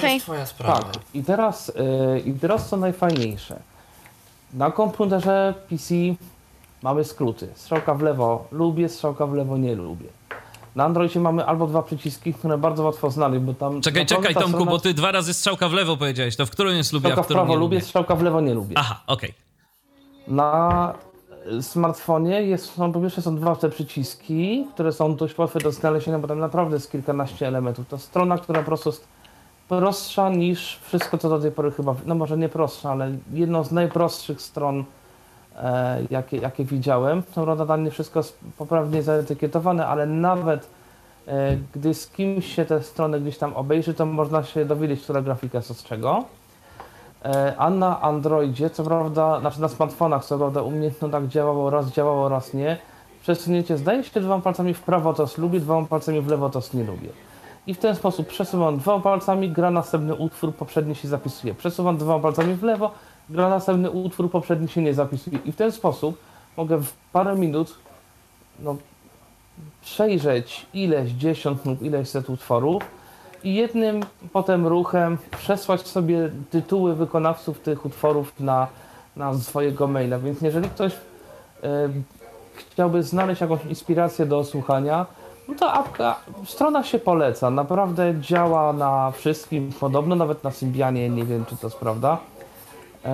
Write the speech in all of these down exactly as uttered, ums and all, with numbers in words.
okay. jest twoja sprawa. Tak, i teraz, yy, i teraz co najfajniejsze. Na komputerze P C mamy skróty. Strzałka w lewo lubię, strzałka w lewo nie lubię. Na Androidzie mamy albo dwa przyciski, które bardzo łatwo znaleźć, bo tam... Czekaj, czekaj Tomku, strona... bo ty dwa razy strzałka w lewo powiedziałeś. To w którą jest lubię, strzałka a w którą w prawo nie lubię, lubię? strzałka w lewo nie lubię. Aha, okej. Okay. Na smartfonie jest, są, po pierwsze są dwa te przyciski, które są dość łatwe do znalezienia, bo tam naprawdę jest kilkanaście elementów. To strona, która po prostu jest prostsza niż wszystko, co do tej pory chyba, no może nie prostsza, ale jedną z najprostszych stron, e, jakie, jakie widziałem. To prawda, nie wszystko jest poprawnie zaetykietowane, ale nawet e, gdy z kimś się te strony gdzieś tam obejrzy, to można się dowiedzieć, która grafika jest od czego. A na Androidzie, co prawda, znaczy na smartfonach, co prawda u mnie to tak działało, raz działało, raz nie. Przesunięcie zdaje się dwoma palcami w prawo, to lubię, dwoma palcami w lewo, to nie lubię. I w ten sposób przesuwam dwoma palcami, gra następny utwór, poprzedni się zapisuje. Przesuwam dwoma palcami w lewo, gra następny utwór, poprzedni się nie zapisuje. I w ten sposób mogę w parę minut no, przejrzeć ileś dziesiąt lub ileś set utworów, i jednym potem ruchem przesłać sobie tytuły wykonawców tych utworów na, na swojego maila. Więc jeżeli ktoś y, chciałby znaleźć jakąś inspirację do słuchania, no to apka, strona się poleca. Naprawdę działa na wszystkim, podobno nawet na Symbianie, nie wiem czy to jest prawda. Y,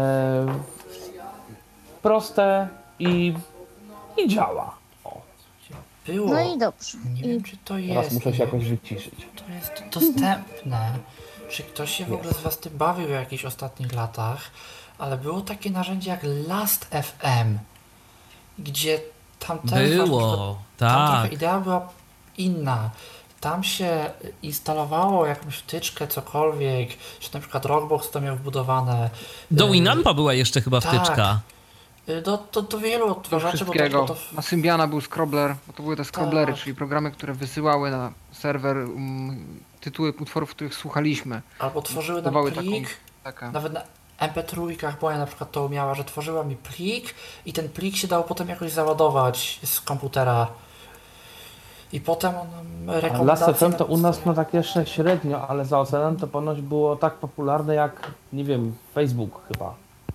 proste i, i działa. Było. No i dobrze. Nie I... wiem, czy to jest. Teraz muszę się jakoś wyciszyć. To jest dostępne. Czy ktoś się w ogóle z was tym bawił w jakichś ostatnich latach? Ale było takie narzędzie jak Last F M, gdzie tam też było, tam tak. trochę idea była inna. Tam się instalowało jakąś wtyczkę, cokolwiek, czy na przykład Rockbox to miał wbudowane. Do Winampa była jeszcze chyba tak. wtyczka. Do, do, do wielu odtwarzaczy. Do wszystkiego. Bo to, bo to... Na Symbiana był scrobbler, bo to były te scrobblery, tak. czyli programy, które wysyłały na serwer um, tytuły utworów, których słuchaliśmy. Albo tworzyły nam plik, taką, nawet na em pe trzy, bo ja na przykład to umiała, że tworzyła mi plik i ten plik się dało potem jakoś załadować z komputera. I potem on rekomendacje... Last F M to u nas no tak jeszcze średnio, ale za oceanem to ponoć było tak popularne jak, nie wiem, Facebook chyba.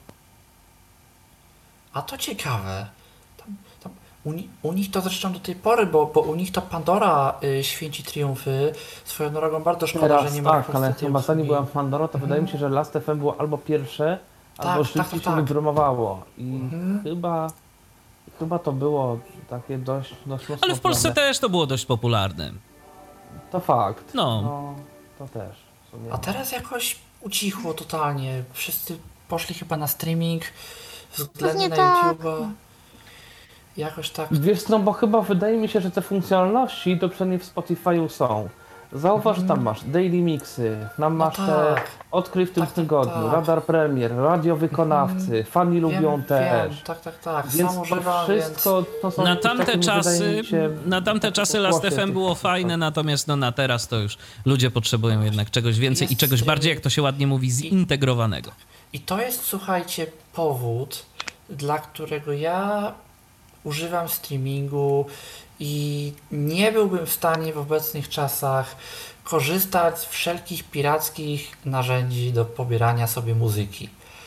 A to ciekawe. Tam, tam, u, u nich to zresztą do tej pory, bo, bo u nich to Pandora y, święci triumfy. Swoją drogą bardzo szkoda, Teraz, że nie ma tak, ale chyba zanim była Pandora, to mhm. wydaje mi się, że Last F M było albo pierwsze, tak, albo tak, szybciej tak, się tak. wypromowało. I mhm. chyba, chyba to było takie dość, dość mocno Ale w Polsce popularne. Też to było dość popularne. To fakt. No. no to też. A teraz jakoś ucichło totalnie. Wszyscy poszli chyba na streaming względnie na tak. YouTube'a. Jakoś tak. Wiesz, no bo chyba wydaje mi się, że te funkcjonalności to przynajmniej w Spotify'u są. Zauważ, mm. tam masz daily mixy, tam no masz tak. te odkryj w tym tak, tygodniu, tak, tak. radar premier, radio wykonawcy, mm. fani wiem, lubią wiem. też. Tak, tak, tak. Więc Sam to używam, wszystko więc... to są na tamte takie, czasy, się, na tamte czasy Last F M było fajne, natomiast no na teraz to już ludzie potrzebują jednak czegoś więcej jest, i czegoś bardziej, jak to się ładnie mówi, zintegrowanego. I to jest, słuchajcie, powód, dla którego ja używam streamingu i nie byłbym w stanie w obecnych czasach korzystać z wszelkich pirackich narzędzi do pobierania sobie muzyki.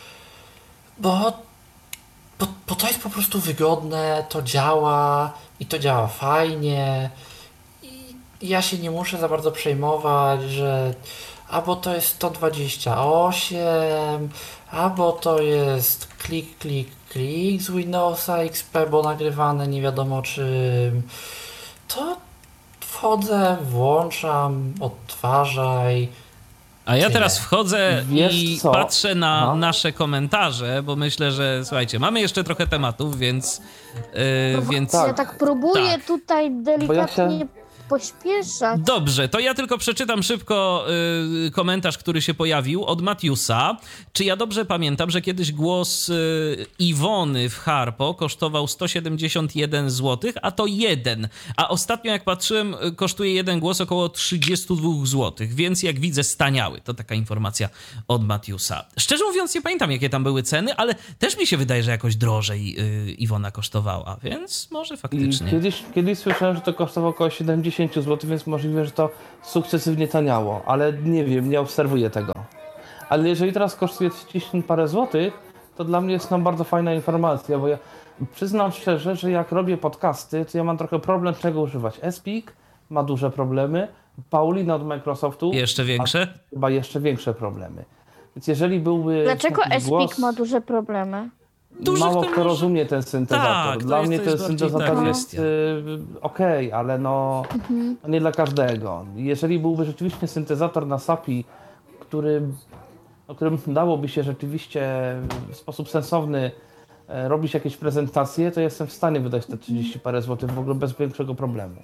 Bo, bo, bo to jest po prostu wygodne, to działa i to działa fajnie i ja się nie muszę za bardzo przejmować, że albo to jest sto dwadzieścia osiem, albo to jest klik, klik, klik z Windowsa X P, bo nagrywane nie wiadomo czym. To wchodzę, włączam, odtwarzaj. A ja teraz wchodzę Wiesz i co? patrzę na Aha. nasze komentarze, bo myślę, że słuchajcie, mamy jeszcze trochę tematów, więc... Yy, więc... Ja tak próbuję tak. tutaj delikatnie ja się... pośpieszać. Dobrze, to ja tylko przeczytam szybko y, komentarz, który się pojawił od Matiusa. Czy ja dobrze pamiętam, że kiedyś głos y, Iwony w Harpo kosztował sto siedemdziesiąt jeden złotych, a to jeden. A ostatnio jak patrzyłem, y, kosztuje jeden głos około trzydzieści dwa złotych, więc jak widzę staniały. To taka informacja od Matiusa. Szczerze mówiąc nie pamiętam, jakie tam były ceny, ale też mi się wydaje, że jakoś drożej y, Iwona kosztowała, więc może faktycznie. I kiedyś, kiedyś słyszałem, że to kosztowało około siedemdziesiąt dziesięć złotych, więc możliwe, że to sukcesywnie taniało, ale nie wiem, nie obserwuję tego. Ale jeżeli teraz kosztuje trzydzieści parę złotych, to dla mnie jest to bardzo fajna informacja, bo ja przyznam szczerze, że jak robię podcasty, to ja mam trochę problem, czego używać. S-Peak ma duże problemy, Paulina od Microsoftu Jeszcze większe? ma chyba jeszcze większe problemy. Więc jeżeli byłby Dlaczego taki S-Peak głos, ma duże problemy? Dużych mało to kto może- rozumie ten syntezator. Tak, to dla jest- mnie to ten jest bardziej syntezator ta jest kwestia. y, okej, ale no, no nie dla każdego. Jeżeli byłby rzeczywiście syntezator na sapi, który, o którym dałoby się rzeczywiście w sposób sensowny e, robić jakieś prezentacje, to jestem w stanie wydać te trzydzieści parę złotych w ogóle bez większego problemu.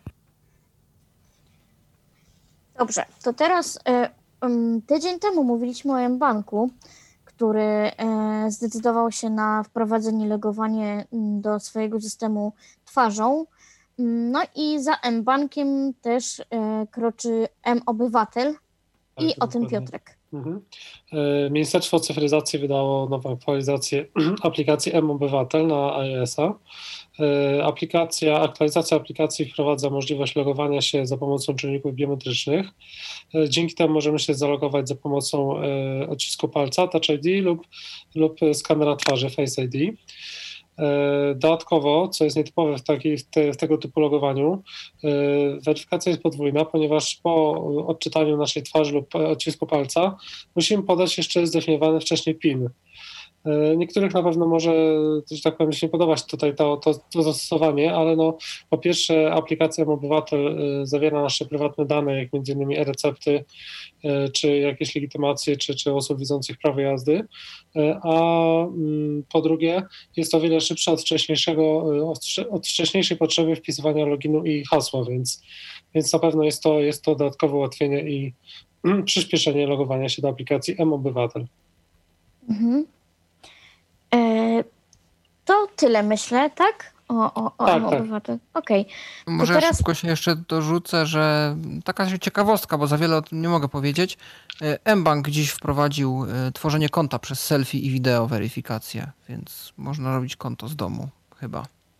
Dobrze, to teraz e, um, tydzień temu mówiliśmy o mBanku, który e, zdecydował się na wprowadzenie logowania mm, do swojego systemu twarzą. Mm, No i za mBankiem też e, kroczy mObywatel i Tak, o tym dokładnie. Piotrek. Mhm. E, Ministerstwo Cyfryzacji wydało nową aktualizację aplikacji mObywatel na iOS-a. E, Aplikacja, aktualizacja aplikacji wprowadza możliwość logowania się za pomocą czynników biometrycznych. E, Dzięki temu możemy się zalogować za pomocą e, odcisku palca, Touch I D lub, lub skanera twarzy, Face I D. E, Dodatkowo, co jest nietypowe w, taki, w, te, w tego typu logowaniu, e, weryfikacja jest podwójna, ponieważ po odczytaniu naszej twarzy lub odcisku palca musimy podać jeszcze zdefiniowany wcześniej PIN. E, Niektórych na pewno może, że tak powiem, się nie podobać tutaj to, to, to zastosowanie, ale no, po pierwsze aplikacja mObywatel e, zawiera nasze prywatne dane, jak między innymi e-recepty, e, czy jakieś legitymacje, czy, czy osób widzących prawo jazdy, e, a mm, po drugie jest o wiele szybsza od wcześniejszego, e, od, wcze- od wcześniejszej potrzeby wpisywania loginu i hasła, więc, więc na pewno jest to, jest to dodatkowe ułatwienie i mm, przyspieszenie logowania się do aplikacji mObywatel. Mhm. E, to tyle myślę, tak? O, o, o Tak, tak. mObywatel. Okej. Może teraz- ja szybko się jeszcze dorzucę, że taka się ciekawostka, bo za wiele o tym nie mogę powiedzieć. E, mBank dziś wprowadził e, tworzenie konta przez selfie i wideo weryfikację, więc można robić konto z domu chyba.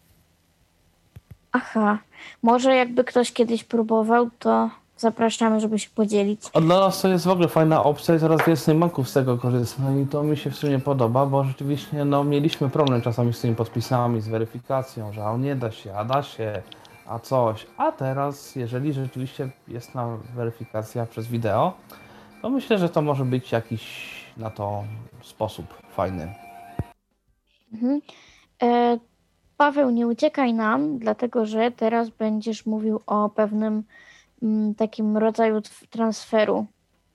Aha. Może jakby ktoś kiedyś próbował, to zapraszamy, żeby się podzielić. A dla nas to jest w ogóle fajna opcja i coraz więcej banków z tego korzysta. No i to mi się w sumie podoba, bo rzeczywiście no, mieliśmy problem czasami z tymi podpisami, z weryfikacją, że a nie da się, a da się, a coś. A teraz, jeżeli rzeczywiście jest na weryfikacja przez wideo, to myślę, że to może być jakiś na to sposób fajny. Mhm. E, Paweł, nie uciekaj nam, dlatego że teraz będziesz mówił o pewnym mm, takim rodzaju tw- transferu.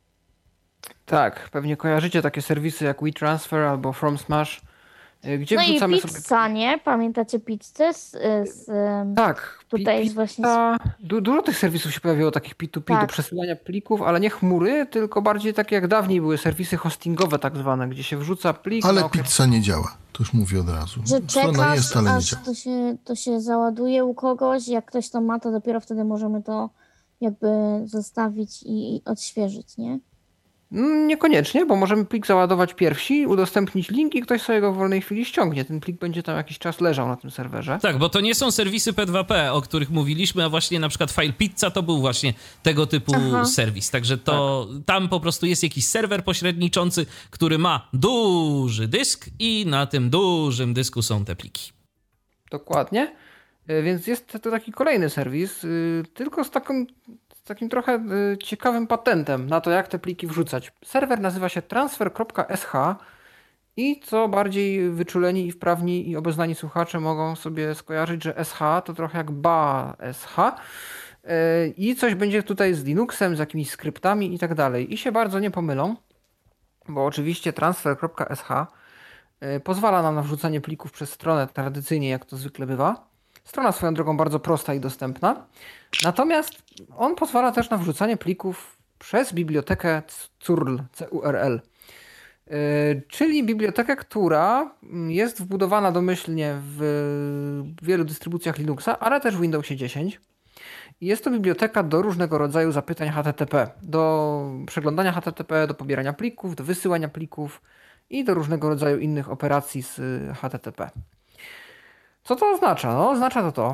Tak, pewnie kojarzycie takie serwisy jak WeTransfer albo FromSmash, e, gdzie No i wrzucamy sobie... pizza, nie? Pamiętacie pizzę? Z, z, em, Tak, tutaj pi- jest właśnie... pizza- du- dużo tych serwisów się pojawiło, takich P dwa P do Tak. przesyłania plików, ale nie chmury, tylko bardziej takie jak dawniej były serwisy hostingowe tak zwane, gdzie się wrzuca plik Ale na okres... pizza nie działa. To już mówię od razu. Że Strona czekasz, jest, ale nie aż działa. to się, to się załaduje u kogoś. Jak ktoś to ma, to dopiero wtedy możemy to jakby zostawić i, i odświeżyć, nie? Mm, Niekoniecznie, bo możemy plik załadować pierwsi, udostępnić link i ktoś sobie go w wolnej chwili ściągnie. Ten plik będzie tam jakiś czas leżał na tym serwerze. Tak, bo to nie są serwisy P dwa P, o których mówiliśmy, a właśnie na przykład File Pizza to był właśnie tego typu Aha. serwis. Także to tam po prostu jest jakiś serwer pośredniczący, który ma duży dysk i na tym dużym dysku są te pliki. Dokładnie. Y, Więc jest to taki kolejny serwis, y, tylko z, taką, z takim trochę y, ciekawym patentem na to, jak te pliki wrzucać. Serwer nazywa się transfer kropka s h i co bardziej wyczuleni i wprawni i obeznani słuchacze mogą sobie skojarzyć, że S H to trochę jak B A S H y, i coś będzie tutaj z Linuxem, z jakimiś skryptami i tak dalej. I się bardzo nie pomylą, bo oczywiście transfer kropka s h y, pozwala nam na wrzucanie plików przez stronę tradycyjnie, jak to zwykle bywa. Strona swoją drogą bardzo prosta i dostępna. Natomiast on pozwala też na wrzucanie plików przez bibliotekę curl, C U R L. Yy, czyli bibliotekę, która jest wbudowana domyślnie w wielu dystrybucjach Linuxa, ale też w Windowsie dziesięć. I jest to biblioteka do różnego rodzaju zapytań H T T P. Do przeglądania H T T P, do pobierania plików, do wysyłania plików i do różnego rodzaju innych operacji z H T T P. Co to oznacza? No, oznacza to to,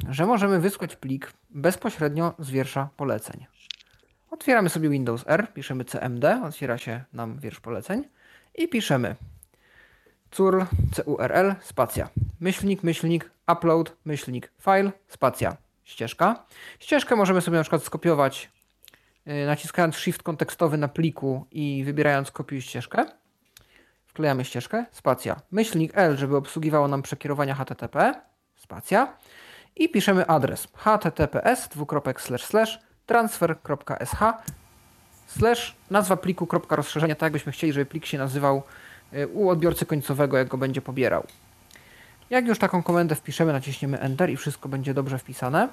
że możemy wysłać plik bezpośrednio z wiersza poleceń. Otwieramy sobie Windows R, piszemy C M D, otwiera się nam wiersz poleceń i piszemy curl, C U R L, spacja, myślnik, myślnik, upload, myślnik, file, spacja, ścieżka. Ścieżkę możemy sobie na przykład skopiować yy, naciskając shift kontekstowy na pliku i wybierając kopiuj ścieżkę. Wklejamy ścieżkę, spacja, myślnik L, żeby obsługiwało nam przekierowania H T T P, spacja i piszemy adres https dwukropek slash slash transfer.sh slash nazwa pliku kropka rozszerzenia, tak jakbyśmy chcieli, żeby plik się nazywał u odbiorcy końcowego, jak go będzie pobierał. Jak już taką komendę wpiszemy, naciśniemy Enter i wszystko będzie dobrze wpisane,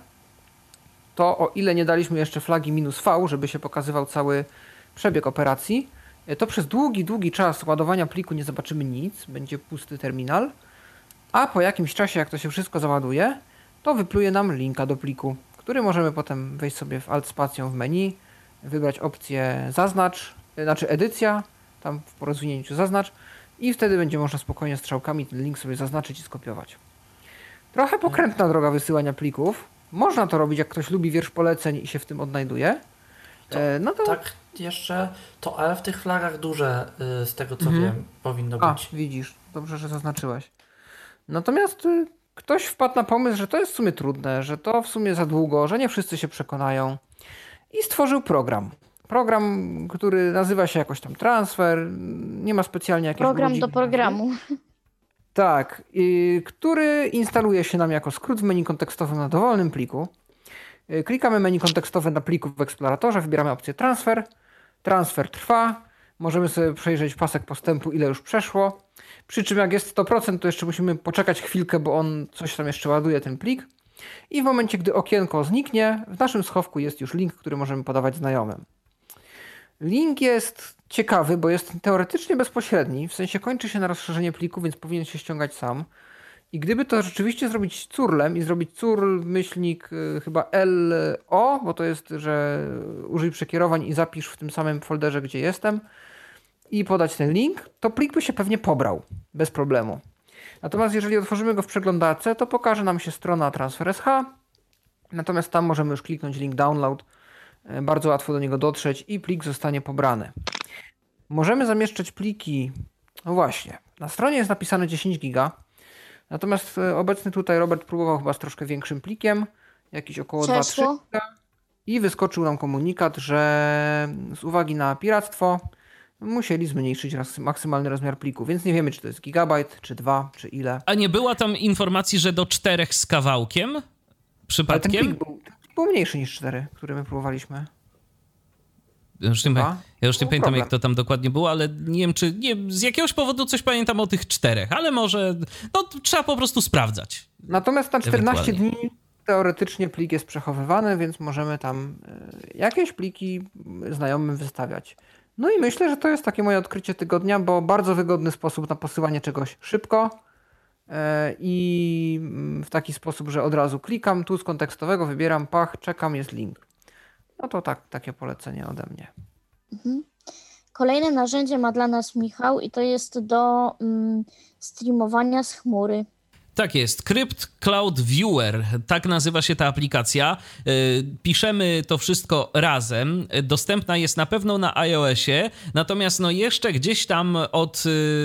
to o ile nie daliśmy jeszcze flagi minus V, żeby się pokazywał cały przebieg operacji, to przez długi, długi czas ładowania pliku nie zobaczymy nic, będzie pusty terminal, a po jakimś czasie, jak to się wszystko załaduje, to wypluje nam linka do pliku, który możemy potem wejść sobie w alt spacją w menu, wybrać opcję zaznacz, znaczy edycja, tam w rozwinięciu zaznacz i wtedy będzie można spokojnie strzałkami ten link sobie zaznaczyć i skopiować. Trochę pokrętna droga wysyłania plików. Można to robić, jak ktoś lubi wiersz poleceń i się w tym odnajduje. To, e, no to... Tak, jeszcze to ale w tych flagach duże, y, z tego co Mhm. wiem, powinno A, być. widzisz, dobrze, że zaznaczyłeś. Natomiast y, ktoś wpadł na pomysł, że to jest w sumie trudne, że to w sumie za długo, że nie wszyscy się przekonają i stworzył program. Program, który nazywa się jakoś tam transfer, nie ma specjalnie jakiegoś... Program do programu. Tak, i, który instaluje się nam jako skrót w menu kontekstowym na dowolnym pliku. Y, Klikamy menu kontekstowe na pliku w eksploratorze, wybieramy opcję transfer. Transfer trwa, możemy sobie przejrzeć pasek postępu, ile już przeszło. Przy czym jak jest sto procent, to jeszcze musimy poczekać chwilkę, bo on coś tam jeszcze ładuje ten plik. I w momencie, gdy okienko zniknie, w naszym schowku jest już link, który możemy podawać znajomym. Link jest ciekawy, bo jest teoretycznie bezpośredni, w sensie kończy się na rozszerzenie pliku, więc powinien się ściągać sam. I gdyby to rzeczywiście zrobić curlem i zrobić curl myślnik y, chyba L O, bo to jest, że użyj przekierowań i zapisz w tym samym folderze, gdzie jestem i podać ten link, to plik by się pewnie pobrał bez problemu. Natomiast jeżeli otworzymy go w przeglądarce, to pokaże nam się strona transfer.sh, natomiast tam możemy już kliknąć link download, bardzo łatwo do niego dotrzeć i plik zostanie pobrany. Możemy zamieszczać pliki, no właśnie, na stronie jest napisane dziesięć giga, natomiast obecny tutaj Robert próbował chyba z troszkę większym plikiem, jakiś około dwa trzy giga i wyskoczył nam komunikat, że z uwagi na piractwo musieli zmniejszyć maksymalny rozmiar pliku, więc nie wiemy, czy to jest gigabajt, czy dwa, czy ile. A nie była tam informacji, że do czterech z kawałkiem? Przypadkiem? Ale ten plik był, był mniejszy niż cztery, który my próbowaliśmy. Ja już nie, Chyba. ja już nie No, pamiętam, problem. jak to tam dokładnie było, ale nie wiem, czy nie, z jakiegoś powodu coś pamiętam o tych czterech, ale może no, trzeba po prostu sprawdzać. Natomiast na czternaście Ewentualnie. dni teoretycznie plik jest przechowywany, więc możemy tam y, jakieś pliki znajomym wystawiać. No i myślę, że to jest takie moje odkrycie tygodnia, bo bardzo wygodny sposób na posyłanie czegoś szybko y, i w taki sposób, że od razu klikam tu z kontekstowego, wybieram, pach, czekam, jest link. No to tak, takie polecenie ode mnie. Mhm. Kolejne narzędzie ma dla nas Michał i to jest do mm, streamowania z chmury. Tak jest, Crypt Cloud Viewer, tak nazywa się ta aplikacja. Piszemy to wszystko razem. Dostępna jest na pewno na iOSie, natomiast no jeszcze gdzieś tam od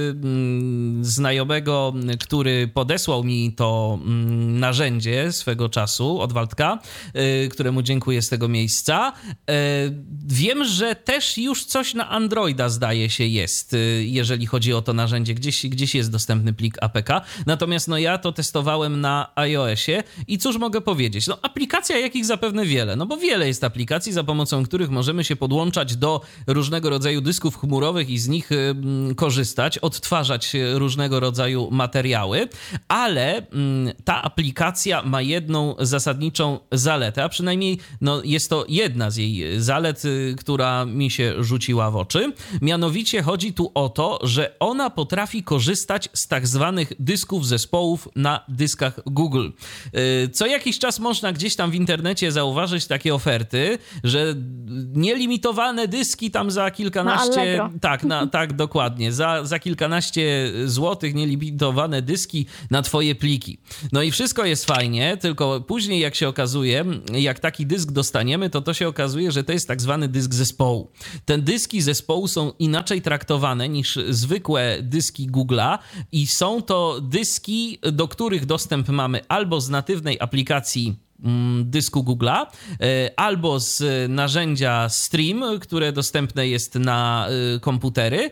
znajomego, który podesłał mi to narzędzie swego czasu, od Waldka, któremu dziękuję z tego miejsca. Wiem, że też już coś na Androida zdaje się jest, jeżeli chodzi o to narzędzie. Gdzieś, gdzieś jest dostępny plik A P K, natomiast no ja to testowałem na iOSie i cóż mogę powiedzieć? No aplikacja jakich zapewne wiele, no bo wiele jest aplikacji, za pomocą których możemy się podłączać do różnego rodzaju dysków chmurowych i z nich y, korzystać, odtwarzać różnego rodzaju materiały, ale y, ta aplikacja ma jedną zasadniczą zaletę, a przynajmniej no, jest to jedna z jej zalet, y, która mi się rzuciła w oczy. Mianowicie chodzi tu o to, że ona potrafi korzystać z tak zwanych dysków zespołów plików na dyskach Google. Co jakiś czas można gdzieś tam w internecie zauważyć takie oferty, że nielimitowane dyski tam za kilkanaście... Na tak, na, tak, dokładnie. Za, za kilkanaście złotych nielimitowane dyski na twoje pliki. No i wszystko jest fajnie, tylko później jak się okazuje, jak taki dysk dostaniemy, to to się okazuje, że to jest tak zwany dysk zespołu. Te dyski zespołu są inaczej traktowane niż zwykłe dyski Google'a i są to dyski, do których dostęp mamy albo z natywnej aplikacji dysku Google'a, albo z narzędzia Stream, które dostępne jest na komputery,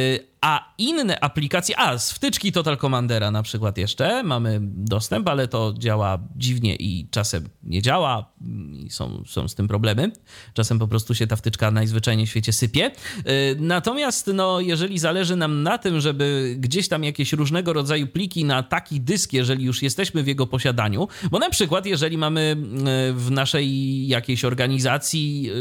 a inne aplikacje, a z wtyczki Total Commandera na przykład jeszcze mamy dostęp, ale to działa dziwnie i czasem nie działa i są, są z tym problemy. Czasem po prostu się ta wtyczka najzwyczajniej w świecie sypie. Natomiast no, jeżeli zależy nam na tym, żeby gdzieś tam jakieś różnego rodzaju pliki na taki dysk, jeżeli już jesteśmy w jego posiadaniu, bo na przykład jeżeli mamy w naszej jakiejś organizacji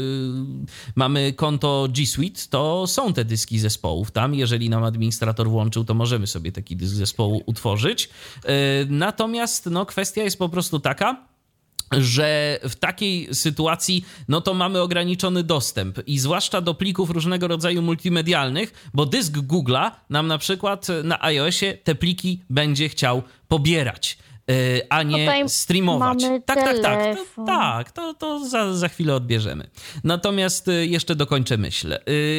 mamy konto G Suite, to są te dyski zespołów tam, jeżeli nam administrator włączył, to możemy sobie taki dysk zespołu utworzyć. Natomiast no, kwestia jest po prostu taka, że w takiej sytuacji no to mamy ograniczony dostęp i zwłaszcza do plików różnego rodzaju multimedialnych, bo dysk Google'a nam na przykład na iOSie te pliki będzie chciał pobierać, a nie Tutaj streamować. mamy Tak, tak, tak. To, telefon. tak, to, to za, za chwilę odbierzemy. Natomiast jeszcze dokończę myśl.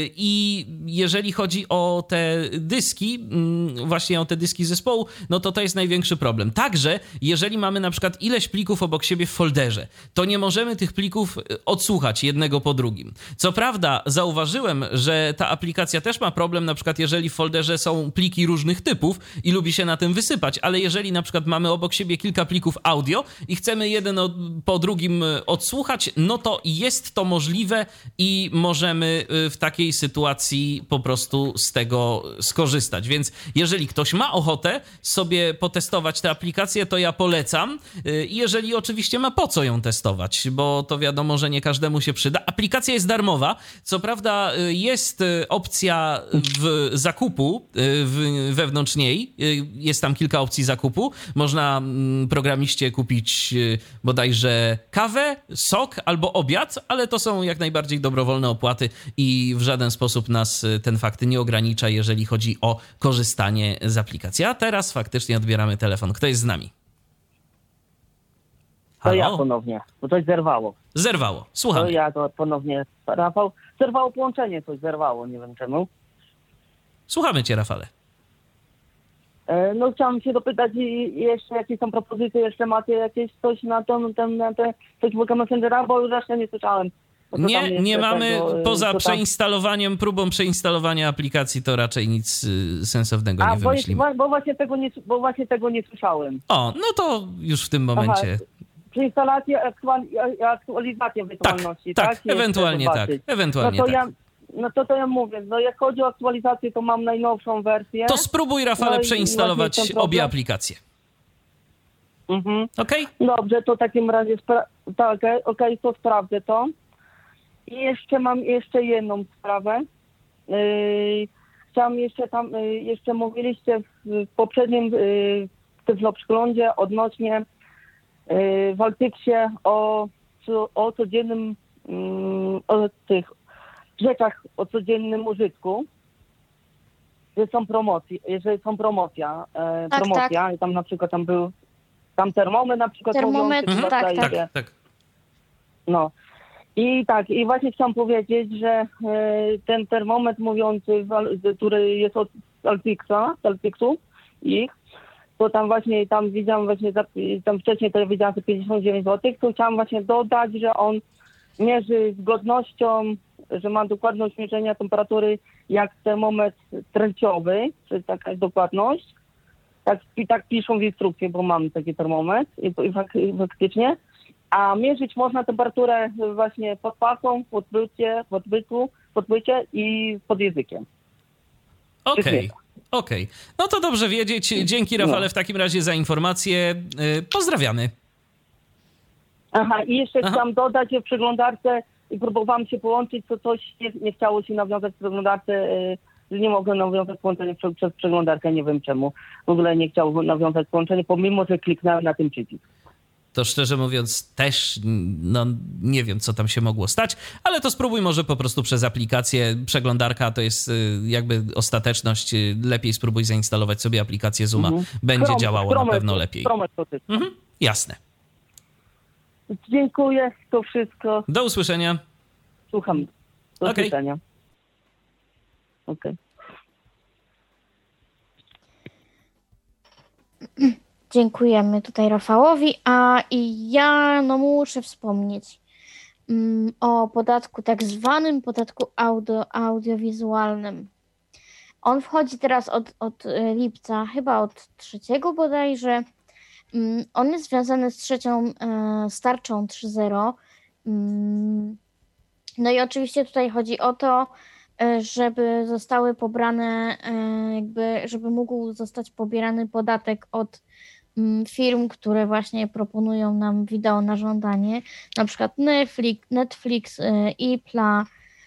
I jeżeli chodzi o te dyski, właśnie o te dyski zespołu, no to to jest największy problem. Także jeżeli mamy na przykład ileś plików obok siebie w folderze, to nie możemy tych plików odsłuchać jednego po drugim. Co prawda zauważyłem, że ta aplikacja też ma problem, na przykład jeżeli w folderze są pliki różnych typów i lubi się na tym wysypać, ale jeżeli na przykład mamy obok siebie kilka plików audio i chcemy jeden od, po drugim odsłuchać, no to jest to możliwe i możemy w takiej sytuacji po prostu z tego skorzystać. Więc jeżeli ktoś ma ochotę sobie potestować tę aplikację, to ja polecam. I jeżeli oczywiście ma po co ją testować, bo to wiadomo, że nie każdemu się przyda. Aplikacja jest darmowa. Co prawda jest opcja w zakupu w, wewnątrz niej. Jest tam kilka opcji zakupu. Można programiście kupić bodajże kawę, sok albo obiad, ale to są jak najbardziej dobrowolne opłaty i w żaden sposób nas ten fakt nie ogranicza, jeżeli chodzi o korzystanie z aplikacji. A teraz faktycznie odbieramy telefon. Kto jest z nami? To Halo? ja ponownie, bo coś zerwało. Zerwało. To Słuchamy. ja to ponownie, Rafał, zerwało połączenie, coś zerwało, nie wiem czemu. Słuchamy cię, Rafale. E, No chciałam się dopytać i jeszcze jakie są propozycje, jeszcze macie jakieś coś na to, na ten, na te Facebooka Messengera, bo już jeszcze nie słyszałem. Bo to tam Nie, jest nie mamy, tego, e, poza to tam- przeinstalowaniem, próbą przeinstalowania aplikacji, to raczej nic y, sensownego A, nie bo, jest, wymyślimy. bo, właśnie tego nie, bo właśnie tego nie słyszałem. O, no to już w tym momencie. Przeinstalację, aktual, aktualizację wirtualności, tak, tak? tak, Jeszcze ewentualnie zobaczyć. tak, ewentualnie no to tak. ja, no to to ja mówię, no jak chodzi o aktualizację, to mam najnowszą wersję. To spróbuj, Rafale, No i przeinstalować właśnie ten obie problem. aplikacje. Mhm. Okej? Dobrze, to w takim razie, spra- tak, okej, okay, to sprawdzę to. I jeszcze mam jeszcze jedną sprawę. Yy, chciałam jeszcze tam, yy, jeszcze mówiliście w, w poprzednim yy, Tyflo-Przeglądzie odnośnie yy, w Altyksie o, co- o codziennym, yy, o tych rzeczach o codziennym użytku. Że są promocje, że są promocja, e, Tak, promocja i tam na przykład tam był tam termometr na przykład Termometr, mówiący, tak, chyba tak. zdaje się. Tak, tak. No. I tak, i właśnie chciałam powiedzieć, że e, ten termometr mówiący, w Al- który jest od Altiksa, z Altiksu, ich, to tam właśnie, tam widziałam właśnie, za, tam wcześniej to widziałam za pięćdziesiąt dziewięć złotych, to chciałam właśnie dodać, że on mierzy zgodnością, że ma dokładność mierzenia temperatury jak termometr tręciowy, czyli taka jest dokładność. Tak, i tak piszą w instrukcji, bo mam taki termometr i, i, fak, i faktycznie. A mierzyć można temperaturę właśnie pod pachą, pod bycie, pod bytu, pod bycie i pod językiem. Okej, okej. No to dobrze wiedzieć. Dzięki, Rafale, w takim razie za informację. Yy, Pozdrawiamy. Aha, i jeszcze Aha. chciałam dodać, że w przeglądarce i próbowałam się połączyć, to coś nie, nie chciało się nawiązać w przeglądarce y, nie mogłem nawiązać połączenia przez, przez przeglądarkę, nie wiem czemu. W ogóle nie chciał nawiązać połączenie, pomimo że kliknąłem na tym przycisk. To szczerze mówiąc też no, nie wiem, co tam się mogło stać, ale to spróbuj może po prostu przez aplikację. Przeglądarka to jest jakby ostateczność. Lepiej spróbuj zainstalować sobie aplikację Zooma. Mhm. Będzie Chrome, działało Chrome, na pewno lepiej. Mhm. Jasne. Dziękuję, to wszystko. Do usłyszenia. Słucham. Do okay. usłyszenia. Okej. Okay. Dziękujemy tutaj Rafałowi, a i ja no muszę wspomnieć um, o podatku tak zwanym podatku audio, audiowizualnym. On wchodzi teraz od, od lipca, chyba od trzeciego bodajże. Um, on jest związany z trzecią e, z tarczą trzy zero. Um, no i oczywiście tutaj chodzi o to, żeby zostały pobrane, jakby, żeby mógł zostać pobierany podatek od firm, które właśnie proponują nam wideo na żądanie, na przykład Netflix, Netflix, Ipla.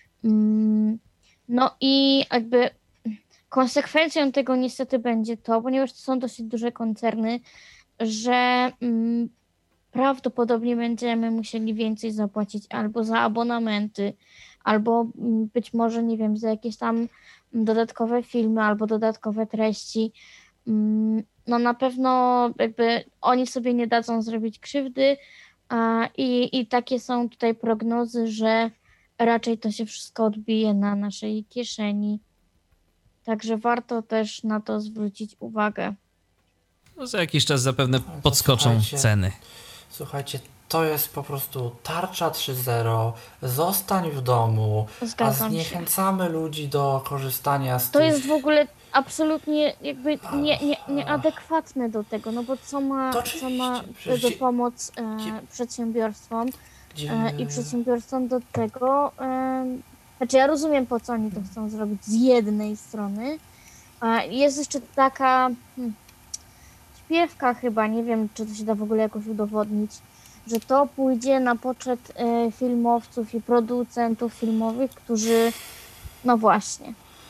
No i jakby konsekwencją tego niestety będzie to, ponieważ to są dosyć duże koncerny, że prawdopodobnie będziemy musieli więcej zapłacić albo za abonamenty, albo być może, nie wiem, za jakieś tam dodatkowe filmy albo dodatkowe treści. No na pewno jakby oni sobie nie dadzą zrobić krzywdy i, i takie są tutaj prognozy, że raczej to się wszystko odbije na naszej kieszeni. Także warto też na to zwrócić uwagę. No za jakiś czas zapewne podskoczą słuchajcie, ceny. Słuchajcie, to jest po prostu tarcza trzy zero, zostań w domu, Zgadzam a zniechęcamy się. ludzi do korzystania z To tych... jest w ogóle absolutnie jakby nie, nie, nieadekwatne do tego, no bo co ma, co ma do pomoc e, przedsiębiorstwom e, i przedsiębiorstwom do tego, e, znaczy ja rozumiem, po co oni to chcą zrobić z jednej strony, e, jest jeszcze taka hmm, śpiewka chyba, nie wiem, czy to się da w ogóle jakoś udowodnić, że to pójdzie na poczet e, filmowców i producentów filmowych, którzy, no właśnie,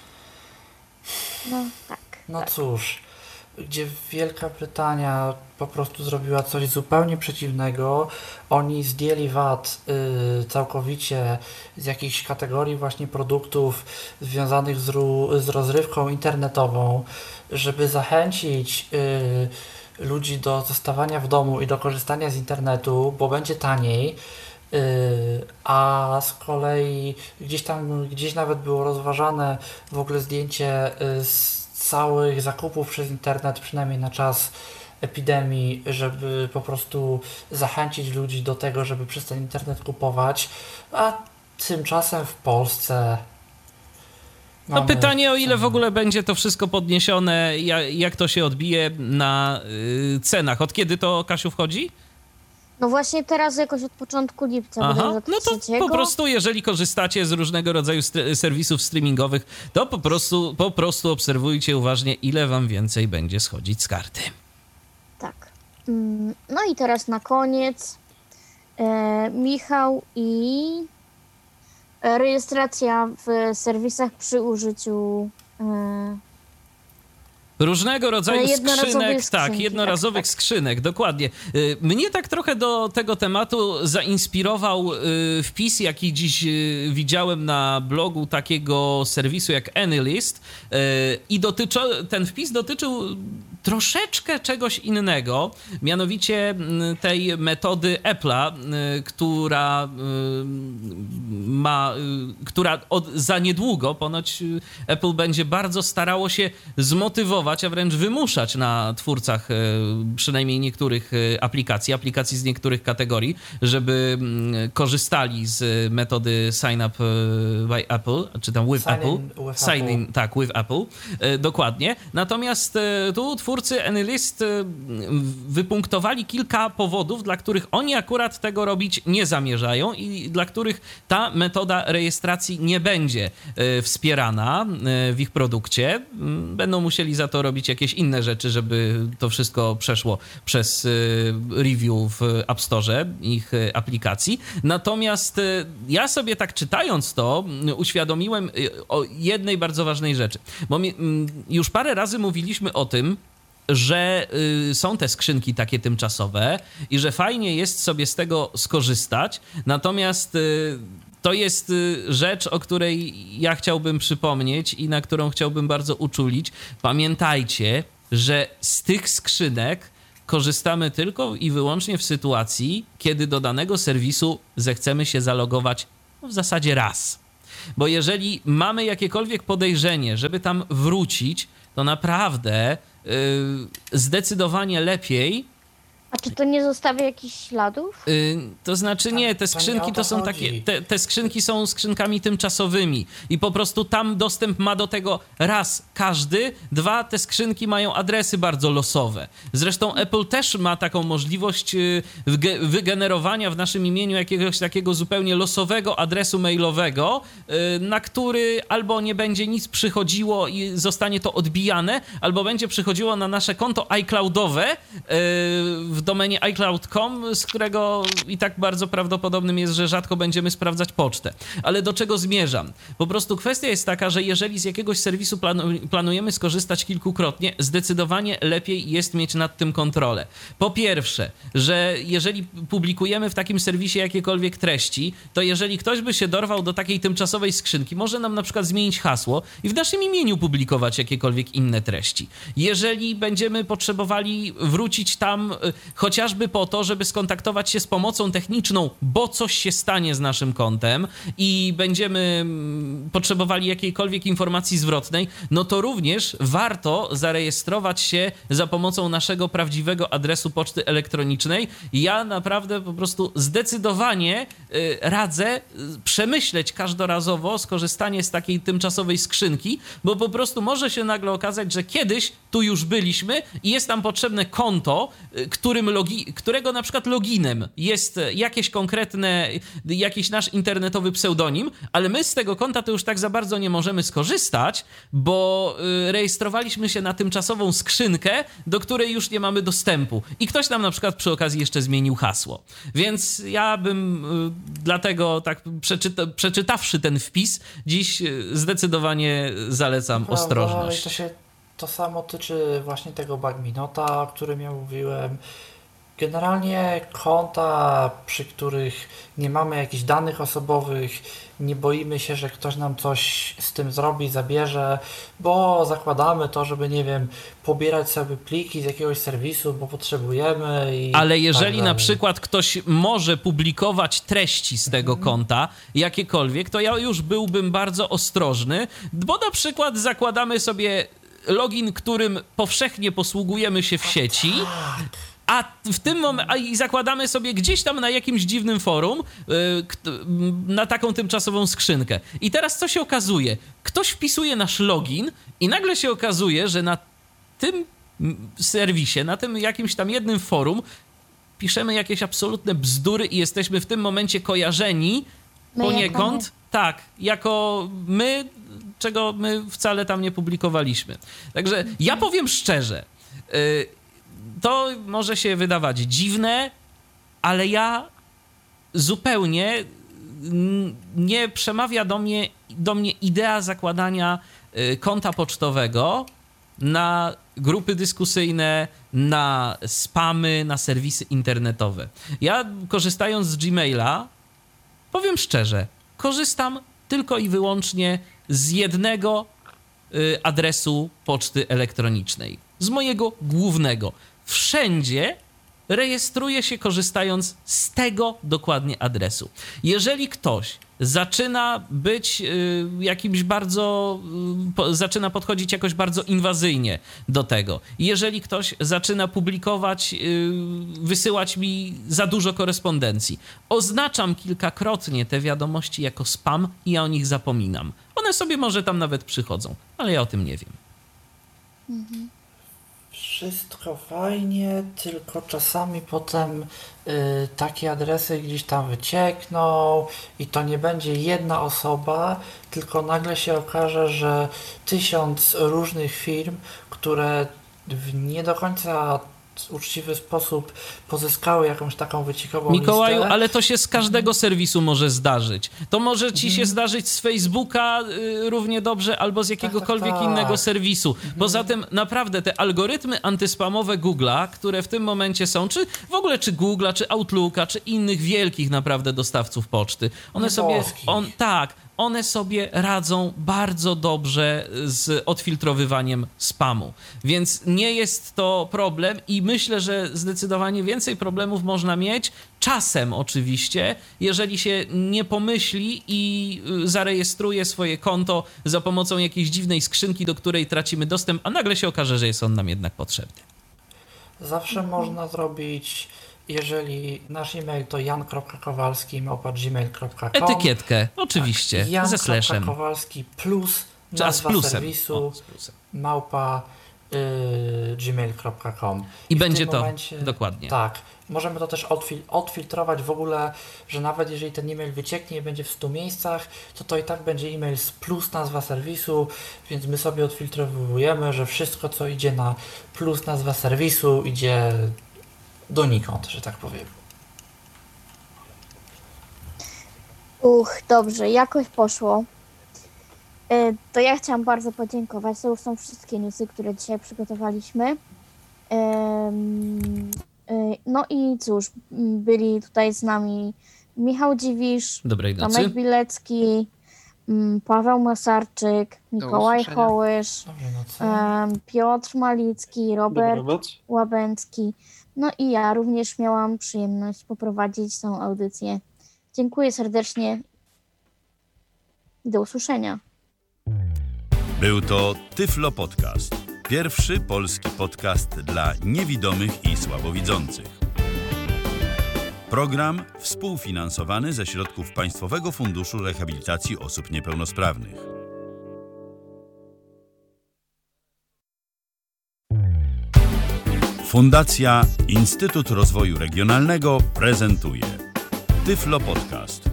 no tak. No tak. cóż, gdzie Wielka Brytania po prostu zrobiła coś zupełnie przeciwnego, oni zdjęli V A T y, całkowicie z jakichś kategorii właśnie produktów związanych z, ru, z rozrywką internetową, żeby zachęcić y, ludzi do zostawania w domu i do korzystania z internetu, bo będzie taniej, yy, a z kolei gdzieś tam, gdzieś nawet było rozważane w ogóle zdjęcie yy, z całych zakupów przez internet, przynajmniej na czas epidemii, żeby po prostu zachęcić ludzi do tego, żeby przez ten internet kupować, a tymczasem w Polsce no pytanie, o ile w ogóle będzie to wszystko podniesione, jak to się odbije na y, cenach. Od kiedy to, Kasiu, wchodzi? No właśnie teraz jakoś od początku lipca. Aha, od no to trzeciego. Po prostu jeżeli korzystacie z różnego rodzaju st- serwisów streamingowych, to po prostu, po prostu obserwujcie uważnie, ile wam więcej będzie schodzić z karty. Tak. No i teraz na koniec e, Michał i rejestracja w serwisach przy użyciu e, różnego rodzaju skrzynek, skrzynki, tak, jednorazowych tak, tak. skrzynek, dokładnie. Mnie tak trochę do tego tematu zainspirował wpis, jaki dziś widziałem na blogu takiego serwisu jak AnyList i dotyczy, ten wpis dotyczył troszeczkę czegoś innego, mianowicie tej metody Apple'a, która ma, która od, za niedługo ponoć Apple będzie bardzo starało się zmotywować, a wręcz wymuszać na twórcach przynajmniej niektórych aplikacji, aplikacji z niektórych kategorii, żeby korzystali z metody Sign Up by Apple, czy tam with sign Apple. In with sign Apple. In, tak, with Apple, dokładnie. Natomiast tu twórcy twórcy AnyList wypunktowali kilka powodów, dla których oni akurat tego robić nie zamierzają i dla których ta metoda rejestracji nie będzie wspierana w ich produkcie. Będą musieli za to robić jakieś inne rzeczy, żeby to wszystko przeszło przez review w App Store ich aplikacji. Natomiast ja sobie tak czytając to uświadomiłem o jednej bardzo ważnej rzeczy, bo mi, już parę razy mówiliśmy o tym, że y, są te skrzynki takie tymczasowe i że fajnie jest sobie z tego skorzystać, natomiast y, to jest y, rzecz, o której ja chciałbym przypomnieć i na którą chciałbym bardzo uczulić. Pamiętajcie, że z tych skrzynek korzystamy tylko i wyłącznie w sytuacji, kiedy do danego serwisu zechcemy się zalogować w zasadzie raz. Bo jeżeli mamy jakiekolwiek podejrzenie, żeby tam wrócić, to naprawdę yy, zdecydowanie lepiej. A czy to nie zostawia jakichś śladów? Yy, to znaczy nie, te skrzynki to są takie, te, te skrzynki są skrzynkami tymczasowymi i po prostu tam dostęp ma do tego raz każdy, dwa, te skrzynki mają adresy bardzo losowe. Zresztą Apple też ma taką możliwość wygenerowania w naszym imieniu jakiegoś takiego zupełnie losowego adresu mailowego, na który albo nie będzie nic przychodziło i zostanie to odbijane, albo będzie przychodziło na nasze konto iCloudowe w domenie iCloud kropka com, z którego i tak bardzo prawdopodobnym jest, że rzadko będziemy sprawdzać pocztę. Ale do czego zmierzam? Po prostu kwestia jest taka, że jeżeli z jakiegoś serwisu planu- planujemy skorzystać kilkukrotnie, zdecydowanie lepiej jest mieć nad tym kontrolę. Po pierwsze, że jeżeli publikujemy w takim serwisie jakiekolwiek treści, to jeżeli ktoś by się dorwał do takiej tymczasowej skrzynki, może nam na przykład zmienić hasło i w naszym imieniu publikować jakiekolwiek inne treści. Jeżeli będziemy potrzebowali wrócić tam chociażby po to, żeby skontaktować się z pomocą techniczną, bo coś się stanie z naszym kontem i będziemy potrzebowali jakiejkolwiek informacji zwrotnej, no to również warto zarejestrować się za pomocą naszego prawdziwego adresu poczty elektronicznej. Ja naprawdę po prostu zdecydowanie radzę przemyśleć każdorazowo skorzystanie z takiej tymczasowej skrzynki, bo po prostu może się nagle okazać, że kiedyś tu już byliśmy i jest tam potrzebne konto, którym logi, którego na przykład loginem jest jakieś konkretne, jakiś nasz internetowy pseudonim, ale my z tego konta to już tak za bardzo nie możemy skorzystać, bo rejestrowaliśmy się na tymczasową skrzynkę, do której już nie mamy dostępu i ktoś nam na przykład przy okazji jeszcze zmienił hasło. Więc ja bym dlatego tak przeczyta, przeczytawszy ten wpis, dziś zdecydowanie zalecam Prawda, ostrożność. To się to samo tyczy właśnie tego Bagminota, o którym ja mówiłem. Generalnie konta, przy których nie mamy jakichś danych osobowych, nie boimy się, że ktoś nam coś z tym zrobi, zabierze, bo zakładamy to, żeby, nie wiem, pobierać sobie pliki z jakiegoś serwisu, bo potrzebujemy i Ale jeżeli tak na przykład ktoś może publikować treści z tego konta, jakiekolwiek, to ja już byłbym bardzo ostrożny, bo na przykład zakładamy sobie login, którym powszechnie posługujemy się w sieci, a w tym momencie i zakładamy sobie gdzieś tam na jakimś dziwnym forum yy, na taką tymczasową skrzynkę. I teraz co się okazuje? Ktoś wpisuje nasz login i nagle się okazuje, że na tym serwisie, na tym jakimś tam jednym forum piszemy jakieś absolutne bzdury i jesteśmy w tym momencie kojarzeni My poniekąd, jako tak, jako my, czego my wcale tam nie publikowaliśmy. Także ja powiem szczerze, yy, to może się wydawać dziwne, ale ja zupełnie nie przemawia do mnie, do mnie idea zakładania konta pocztowego na grupy dyskusyjne, na spamy, na serwisy internetowe. Ja korzystając z Gmaila, powiem szczerze, korzystam tylko i wyłącznie z jednego adresu poczty elektronicznej. Z mojego głównego. Wszędzie rejestruję się korzystając z tego dokładnie adresu. Jeżeli ktoś zaczyna być y, jakimś bardzo, y, po, zaczyna podchodzić jakoś bardzo inwazyjnie do tego, jeżeli ktoś zaczyna publikować, y, wysyłać mi za dużo korespondencji, oznaczam kilkakrotnie te wiadomości jako spam i ja o nich zapominam. One sobie może tam nawet przychodzą, ale ja o tym nie wiem. Mhm. Wszystko fajnie, tylko czasami potem y, takie adresy gdzieś tam wyciekną i to nie będzie jedna osoba, tylko nagle się okaże, że tysiąc różnych firm, które w nie do końca uczciwy sposób pozyskały jakąś taką wyciekową Mikołaju, listę. ale to się z każdego serwisu może zdarzyć. To może ci się zdarzyć z Facebooka y, równie dobrze, albo z jakiegokolwiek tak, tak. innego serwisu. Poza tym naprawdę te algorytmy antyspamowe Google'a, które w tym momencie są, czy w ogóle czy Google'a, czy Outlooka, czy innych wielkich naprawdę dostawców poczty, one Nie sobie... polskich. On, tak, one sobie radzą bardzo dobrze z odfiltrowywaniem spamu. Więc nie jest to problem i myślę, że zdecydowanie więcej problemów można mieć, czasem oczywiście, jeżeli się nie pomyśli i zarejestruje swoje konto za pomocą jakiejś dziwnej skrzynki, do której tracimy dostęp, a nagle się okaże, że jest on nam jednak potrzebny. Zawsze można zrobić, jeżeli nasz e-mail to jan kropka kowalski małpa gmail kropka com. Etykietkę, oczywiście, tak, ze slashem. jan kropka kowalski plus Czy a z nazwa plusem. serwisu O, z plusem. małpa y, gmail kropka com. I w będzie tym to, momencie, dokładnie. Tak. Możemy to też odfil- odfiltrować w ogóle, że nawet jeżeli ten e-mail wycieknie i będzie w stu miejscach, to to i tak będzie e-mail z plus nazwa serwisu, więc my sobie odfiltrowujemy, że wszystko co idzie na plus nazwa serwisu idzie donikąd, że tak powiem. Uch, dobrze, jakoś poszło. E, To ja chciałam bardzo podziękować. To już są wszystkie newsy, które dzisiaj przygotowaliśmy. Em, e, No i cóż, m, byli tutaj z nami Michał Dziwisz, Dobrej nocy. Tomek Bilecki, m, Paweł Masarczyk, Mikołaj usłyszenia. Hołysz, Dobrej nocy. em, Piotr Malicki, Robert Dobranoc. Łabęcki. No i ja również miałam przyjemność poprowadzić tą audycję. Dziękuję serdecznie i do usłyszenia. Był to Tyflo Podcast. Pierwszy polski podcast dla niewidomych i słabowidzących. Program współfinansowany ze środków Państwowego Funduszu Rehabilitacji Osób Niepełnosprawnych. Fundacja Instytut Rozwoju Regionalnego prezentuje Tyflo Podcast.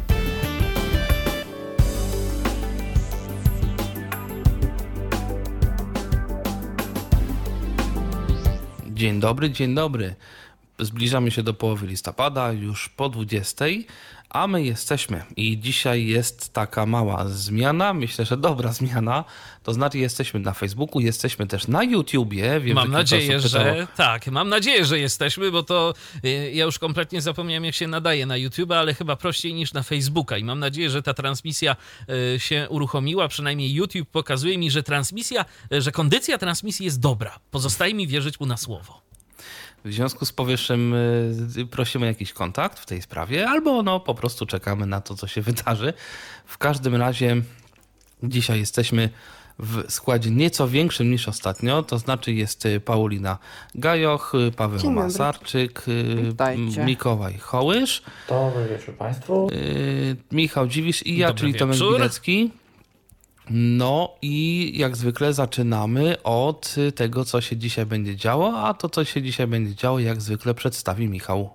Dzień dobry, dzień dobry. Zbliżamy się do połowy listopada, już po dwudziestej, a my jesteśmy i dzisiaj jest taka mała zmiana, myślę, że dobra zmiana, to znaczy jesteśmy na Facebooku, jesteśmy też na YouTubie. Wiem, Mam że nadzieję, osób że pytało, tak, mam nadzieję, że jesteśmy, bo to y, ja już kompletnie zapomniałem, jak się nadaje na YouTube, ale chyba prościej niż na Facebooka i mam nadzieję, że ta transmisja y, się uruchomiła, przynajmniej YouTube pokazuje mi, że transmisja, y, że kondycja transmisji jest dobra. Pozostaje mi wierzyć mu na słowo. W związku z powyższym y, prosimy o jakiś kontakt w tej sprawie, albo no po prostu czekamy na to, co się wydarzy. W każdym razie dzisiaj jesteśmy w składzie nieco większym niż ostatnio, to znaczy jest y, Paulina Gajoch, y, Paweł Dzień dobry. Masarczyk, y, Witajcie. Mikołaj Hołysz, Dobry wieczór Państwu. y, Michał Dziwisz i ja, Dobry czyli Tomek wieczór. Bilecki. No i jak zwykle zaczynamy od tego, co się dzisiaj będzie działo, a to, co się dzisiaj będzie działo, jak zwykle przedstawi Michał.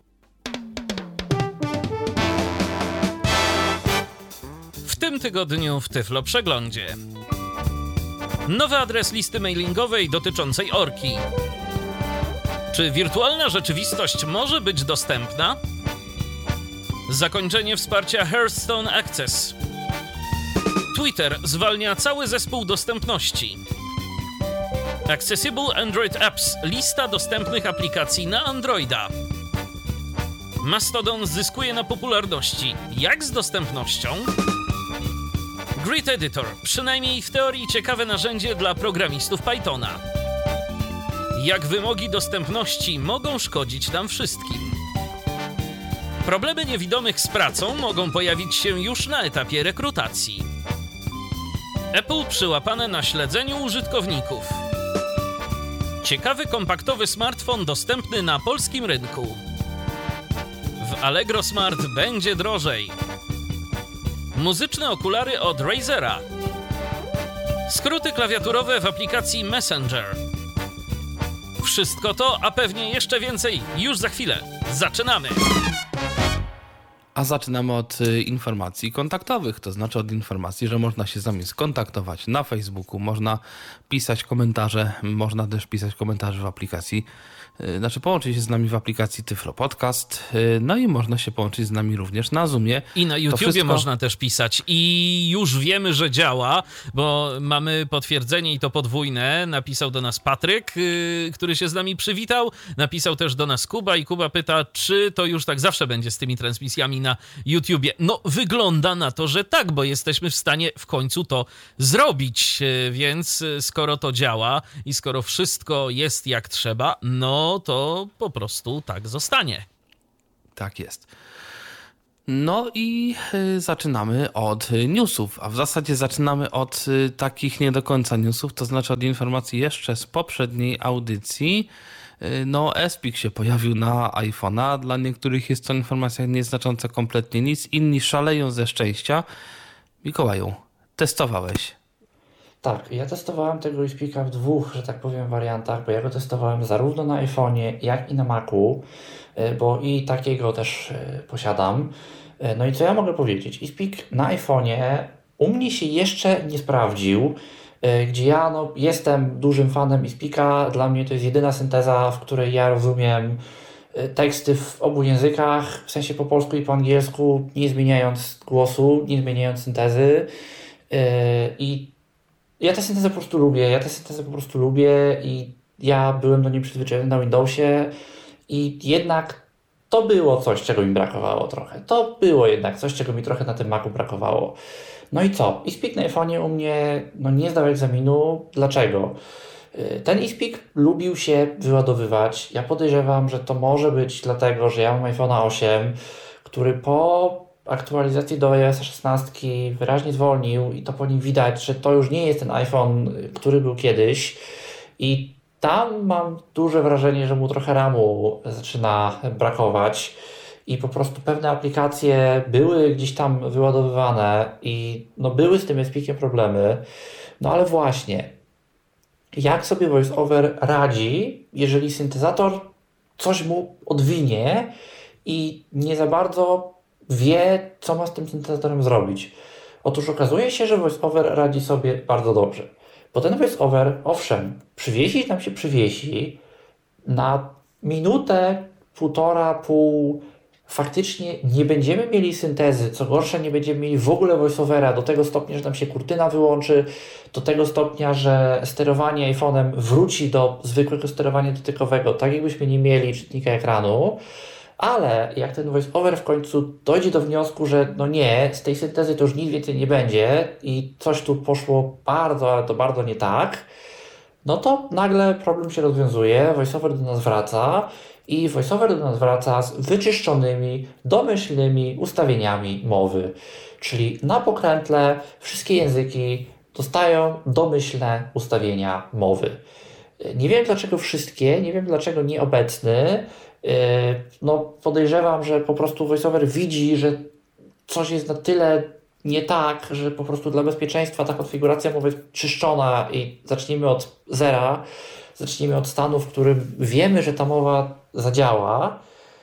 W tym tygodniu w Tyflo Przeglądzie. Nowy adres listy mailingowej dotyczącej orki. Czy wirtualna rzeczywistość może być dostępna? Zakończenie wsparcia Hearthstone Access. Twitter zwalnia cały zespół dostępności. Accessible Android Apps. Lista dostępnych aplikacji na Androida. Mastodon zyskuje na popularności. Jak z dostępnością? Grid Editor. Przynajmniej w teorii ciekawe narzędzie dla programistów Pythona. Jak wymogi dostępności mogą szkodzić nam wszystkim? Problemy niewidomych z pracą mogą pojawić się już na etapie rekrutacji. Apple przyłapane na śledzeniu użytkowników. Ciekawy kompaktowy smartfon dostępny na polskim rynku. W Allegro Smart będzie drożej. Muzyczne okulary od Razera. Skróty klawiaturowe w aplikacji Messenger. Wszystko to, a pewnie jeszcze więcej już za chwilę. Zaczynamy! A zaczynamy od y, informacji kontaktowych, to znaczy od informacji, że można się z nami skontaktować na Facebooku, można pisać komentarze, można też pisać komentarze w aplikacji, y, znaczy połączyć się z nami w aplikacji Tyflo Podcast, y, no i można się połączyć z nami również na Zoomie. I na YouTubie wszystko... można też pisać i już wiemy, że działa, bo mamy potwierdzenie i to podwójne. Napisał do nas Patryk, y, który się z nami przywitał, napisał też do nas Kuba i Kuba pyta, czy to już tak zawsze będzie z tymi transmisjami na YouTubie. No wygląda na to, że tak, bo jesteśmy w stanie w końcu to zrobić, więc skoro to działa i skoro wszystko jest jak trzeba, no to po prostu tak zostanie. Tak jest. No i y, zaczynamy od newsów, a w zasadzie zaczynamy od y, takich nie do końca newsów, to znaczy od informacji jeszcze z poprzedniej audycji. No, Espik się pojawił na iPhone'a. Dla niektórych jest to informacja nieznacząca kompletnie nic. Inni szaleją ze szczęścia. Mikołaju, testowałeś? Tak, ja testowałem tego Espika w dwóch, że tak powiem, wariantach, bo ja go testowałem zarówno na iPhone'ie, jak i na Macu, bo i takiego też posiadam. No i co ja mogę powiedzieć? Espik na iPhone'ie u mnie się jeszcze nie sprawdził, gdzie ja no, jestem dużym fanem Espika. Dla mnie to jest jedyna synteza, w której ja rozumiem teksty w obu językach, w sensie po polsku i po angielsku, nie zmieniając głosu, nie zmieniając syntezy. I ja tę syntezę po prostu lubię, ja tę syntezę po prostu lubię i ja byłem do niej przyzwyczajony na Windowsie i jednak to było coś, czego mi brakowało trochę. To było jednak coś, czego mi trochę na tym Macu brakowało. No i co? Espik na iPhone'ie u mnie no, nie zdał egzaminu. Dlaczego? Ten Espik lubił się wyładowywać. Ja podejrzewam, że to może być dlatego, że ja mam iPhone'a osiem, który po aktualizacji do iOS szesnaście wyraźnie zwolnił i to po nim widać, że to już nie jest ten iPhone, który był kiedyś i tam mam duże wrażenie, że mu trochę ramu zaczyna brakować. I po prostu pewne aplikacje były gdzieś tam wyładowywane i no były z tym Espikiem problemy. No ale właśnie, jak sobie VoiceOver radzi, jeżeli syntezator coś mu odwinie i nie za bardzo wie, co ma z tym syntezatorem zrobić? Otóż okazuje się, że VoiceOver radzi sobie bardzo dobrze. Bo ten VoiceOver, owszem, przywiesi nam się przywiesi na minutę, półtora, pół. Faktycznie nie będziemy mieli syntezy, co gorsza nie będziemy mieli w ogóle voiceovera do tego stopnia, że nam się kurtyna wyłączy, do tego stopnia, że sterowanie iPhone'em wróci do zwykłego sterowania dotykowego, tak jakbyśmy nie mieli czytnika ekranu, ale jak ten voiceover w końcu dojdzie do wniosku, że no nie, z tej syntezy to już nic więcej nie będzie i coś tu poszło bardzo, ale to bardzo nie tak, no to nagle problem się rozwiązuje, voiceover do nas wraca i VoiceOver do nas wraca z wyczyszczonymi, domyślnymi ustawieniami mowy. Czyli na pokrętle wszystkie języki dostają domyślne ustawienia mowy. Nie wiem dlaczego wszystkie, nie wiem dlaczego nieobecny. No podejrzewam, że po prostu VoiceOver widzi, że coś jest na tyle nie tak, że po prostu dla bezpieczeństwa ta konfiguracja mowy jest czyszczona i zacznijmy od zera. Zacznijmy od stanu, w którym wiemy, że ta mowa zadziała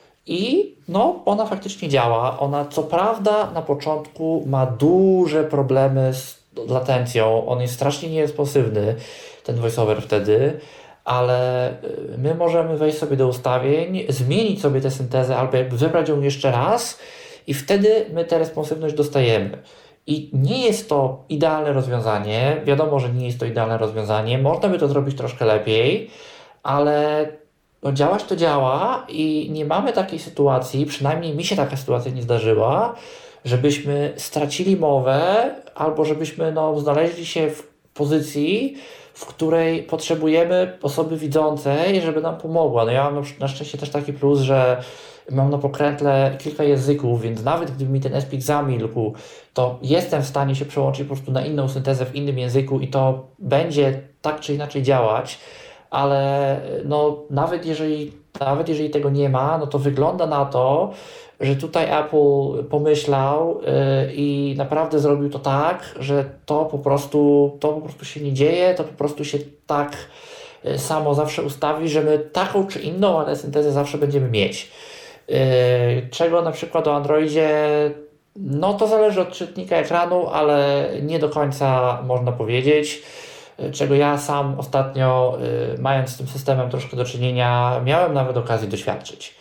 i no, ona faktycznie działa. Ona co prawda na początku ma duże problemy z latencją. On jest strasznie nieresponsywny, ten voiceover wtedy, ale my możemy wejść sobie do ustawień, zmienić sobie tę syntezę albo jakby wybrać ją jeszcze raz i wtedy my tę responsywność dostajemy. I nie jest to idealne rozwiązanie, wiadomo, że nie jest to idealne rozwiązanie, można by to zrobić troszkę lepiej, ale no działać to działa i nie mamy takiej sytuacji, przynajmniej mi się taka sytuacja nie zdarzyła, żebyśmy stracili mowę albo żebyśmy no, znaleźli się w pozycji, w której potrzebujemy osoby widzącej, żeby nam pomogła. No ja mam na szczęście też taki plus, że mam na pokrętle kilka języków, więc nawet gdyby mi ten Espik zamilkł, to jestem w stanie się przełączyć po prostu na inną syntezę w innym języku i to będzie tak czy inaczej działać, ale no, nawet jeżeli, nawet jeżeli tego nie ma, no to wygląda na to, że tutaj Apple pomyślał yy, i naprawdę zrobił to tak, że to po prostu, to po prostu się nie dzieje, to po prostu się tak samo zawsze ustawi, że my taką czy inną, ale syntezę zawsze będziemy mieć. Czego na przykład o Androidzie, no to zależy od czytnika ekranu, ale nie do końca można powiedzieć. Czego ja sam ostatnio, mając z tym systemem troszkę do czynienia, miałem nawet okazję doświadczyć.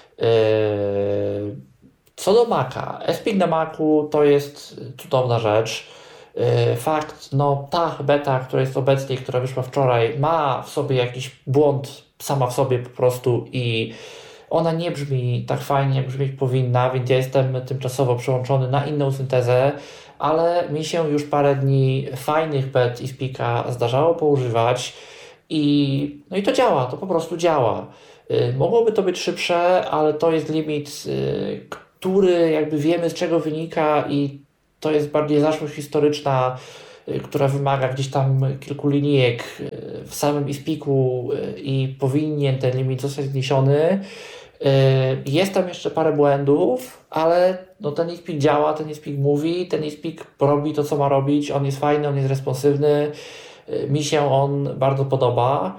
Co do Maca, S-Peak na Macu to jest cudowna rzecz. Fakt, no ta beta, która jest obecnie, która wyszła wczoraj, ma w sobie jakiś błąd sama w sobie po prostu i ona nie brzmi tak fajnie, jak brzmieć powinna, więc ja jestem tymczasowo przełączony na inną syntezę, ale mi się już parę dni fajnych bet i Speaka zdarzało poużywać i, no i to działa, to po prostu działa. Yy, mogłoby to być szybsze, ale to jest limit, yy, który jakby wiemy z czego wynika i to jest bardziej zaszłość historyczna, yy, która wymaga gdzieś tam kilku linijek yy, w samym Speaku yy, i powinien ten limit zostać zniesiony. Jest tam jeszcze parę błędów, ale no ten eSpeak działa, ten eSpeak mówi, ten eSpeak robi to, co ma robić, on jest fajny, on jest responsywny, mi się on bardzo podoba.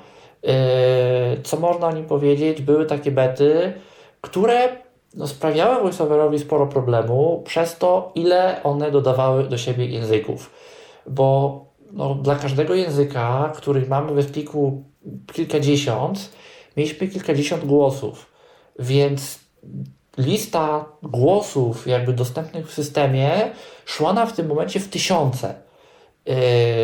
Co można o nim powiedzieć? Były takie bety, które no, sprawiały VoiceOverowi sporo problemu przez to, ile one dodawały do siebie języków. Bo no, dla każdego języka, których mamy we Speaku kilkadziesiąt, mieliśmy kilkadziesiąt głosów. Więc lista głosów jakby dostępnych w systemie szła nam w tym momencie w tysiące. Yy,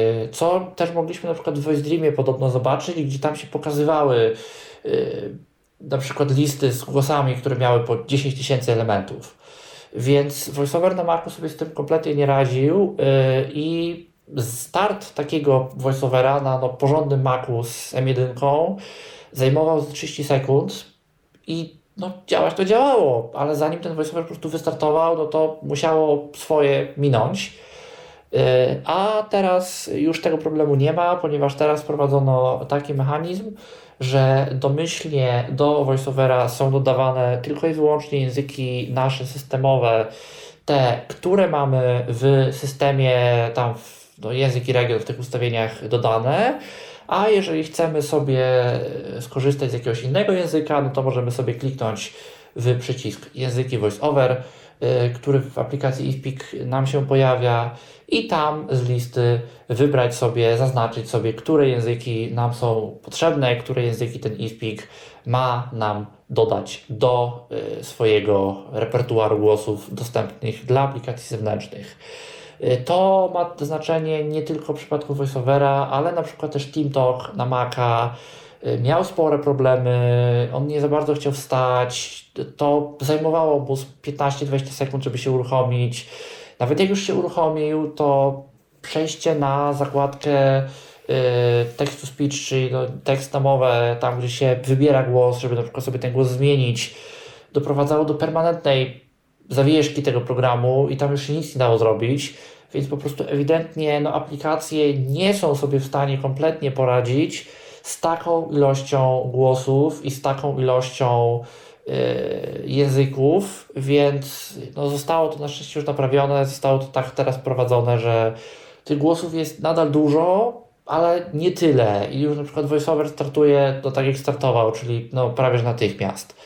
co też mogliśmy na przykład w VoiceDreamie podobno zobaczyć, gdzie tam się pokazywały yy, na przykład listy z głosami, które miały po dziesięć tysięcy elementów. Więc VoiceOver na Macu sobie z tym kompletnie nie radził yy, i start takiego VoiceOvera na no, porządnym Macu z M jeden zajmował trzydzieści sekund. I no, działać to działało, ale zanim ten VoiceOver po prostu wystartował, no to musiało swoje minąć. Yy, a teraz już tego problemu nie ma, ponieważ teraz wprowadzono taki mechanizm, że domyślnie do VoiceOvera są dodawane tylko i wyłącznie języki nasze systemowe, te, które mamy w systemie, tam w, no, język i region w tych ustawieniach dodane. A jeżeli chcemy sobie skorzystać z jakiegoś innego języka, no to możemy sobie kliknąć w przycisk języki VoiceOver, yy, który w aplikacji eSpeak nam się pojawia i tam z listy wybrać sobie, zaznaczyć sobie, które języki nam są potrzebne, które języki ten eSpeak ma nam dodać do yy, swojego repertuaru głosów dostępnych dla aplikacji zewnętrznych. To ma znaczenie nie tylko w przypadku VoiceOvera, ale na przykład też TeamTalk na Maca miał spore problemy, on nie za bardzo chciał wstać, to zajmowało mu piętnaście do dwudziestu sekund, żeby się uruchomić. Nawet jak już się uruchomił, to przejście na zakładkę text-to-speech, czyli no, tekst na mowę, tam gdzie się wybiera głos, żeby na przykład sobie ten głos zmienić, doprowadzało do permanentnej zawieszki tego programu i tam już się nic nie dało zrobić, więc po prostu ewidentnie no, aplikacje nie są sobie w stanie kompletnie poradzić z taką ilością głosów i z taką ilością yy, języków, więc no, zostało to na szczęście już naprawione, zostało to tak teraz wprowadzone, że tych głosów jest nadal dużo, ale nie tyle i już na przykład VoiceOver startuje no, tak jak startował, czyli no, prawie że natychmiast.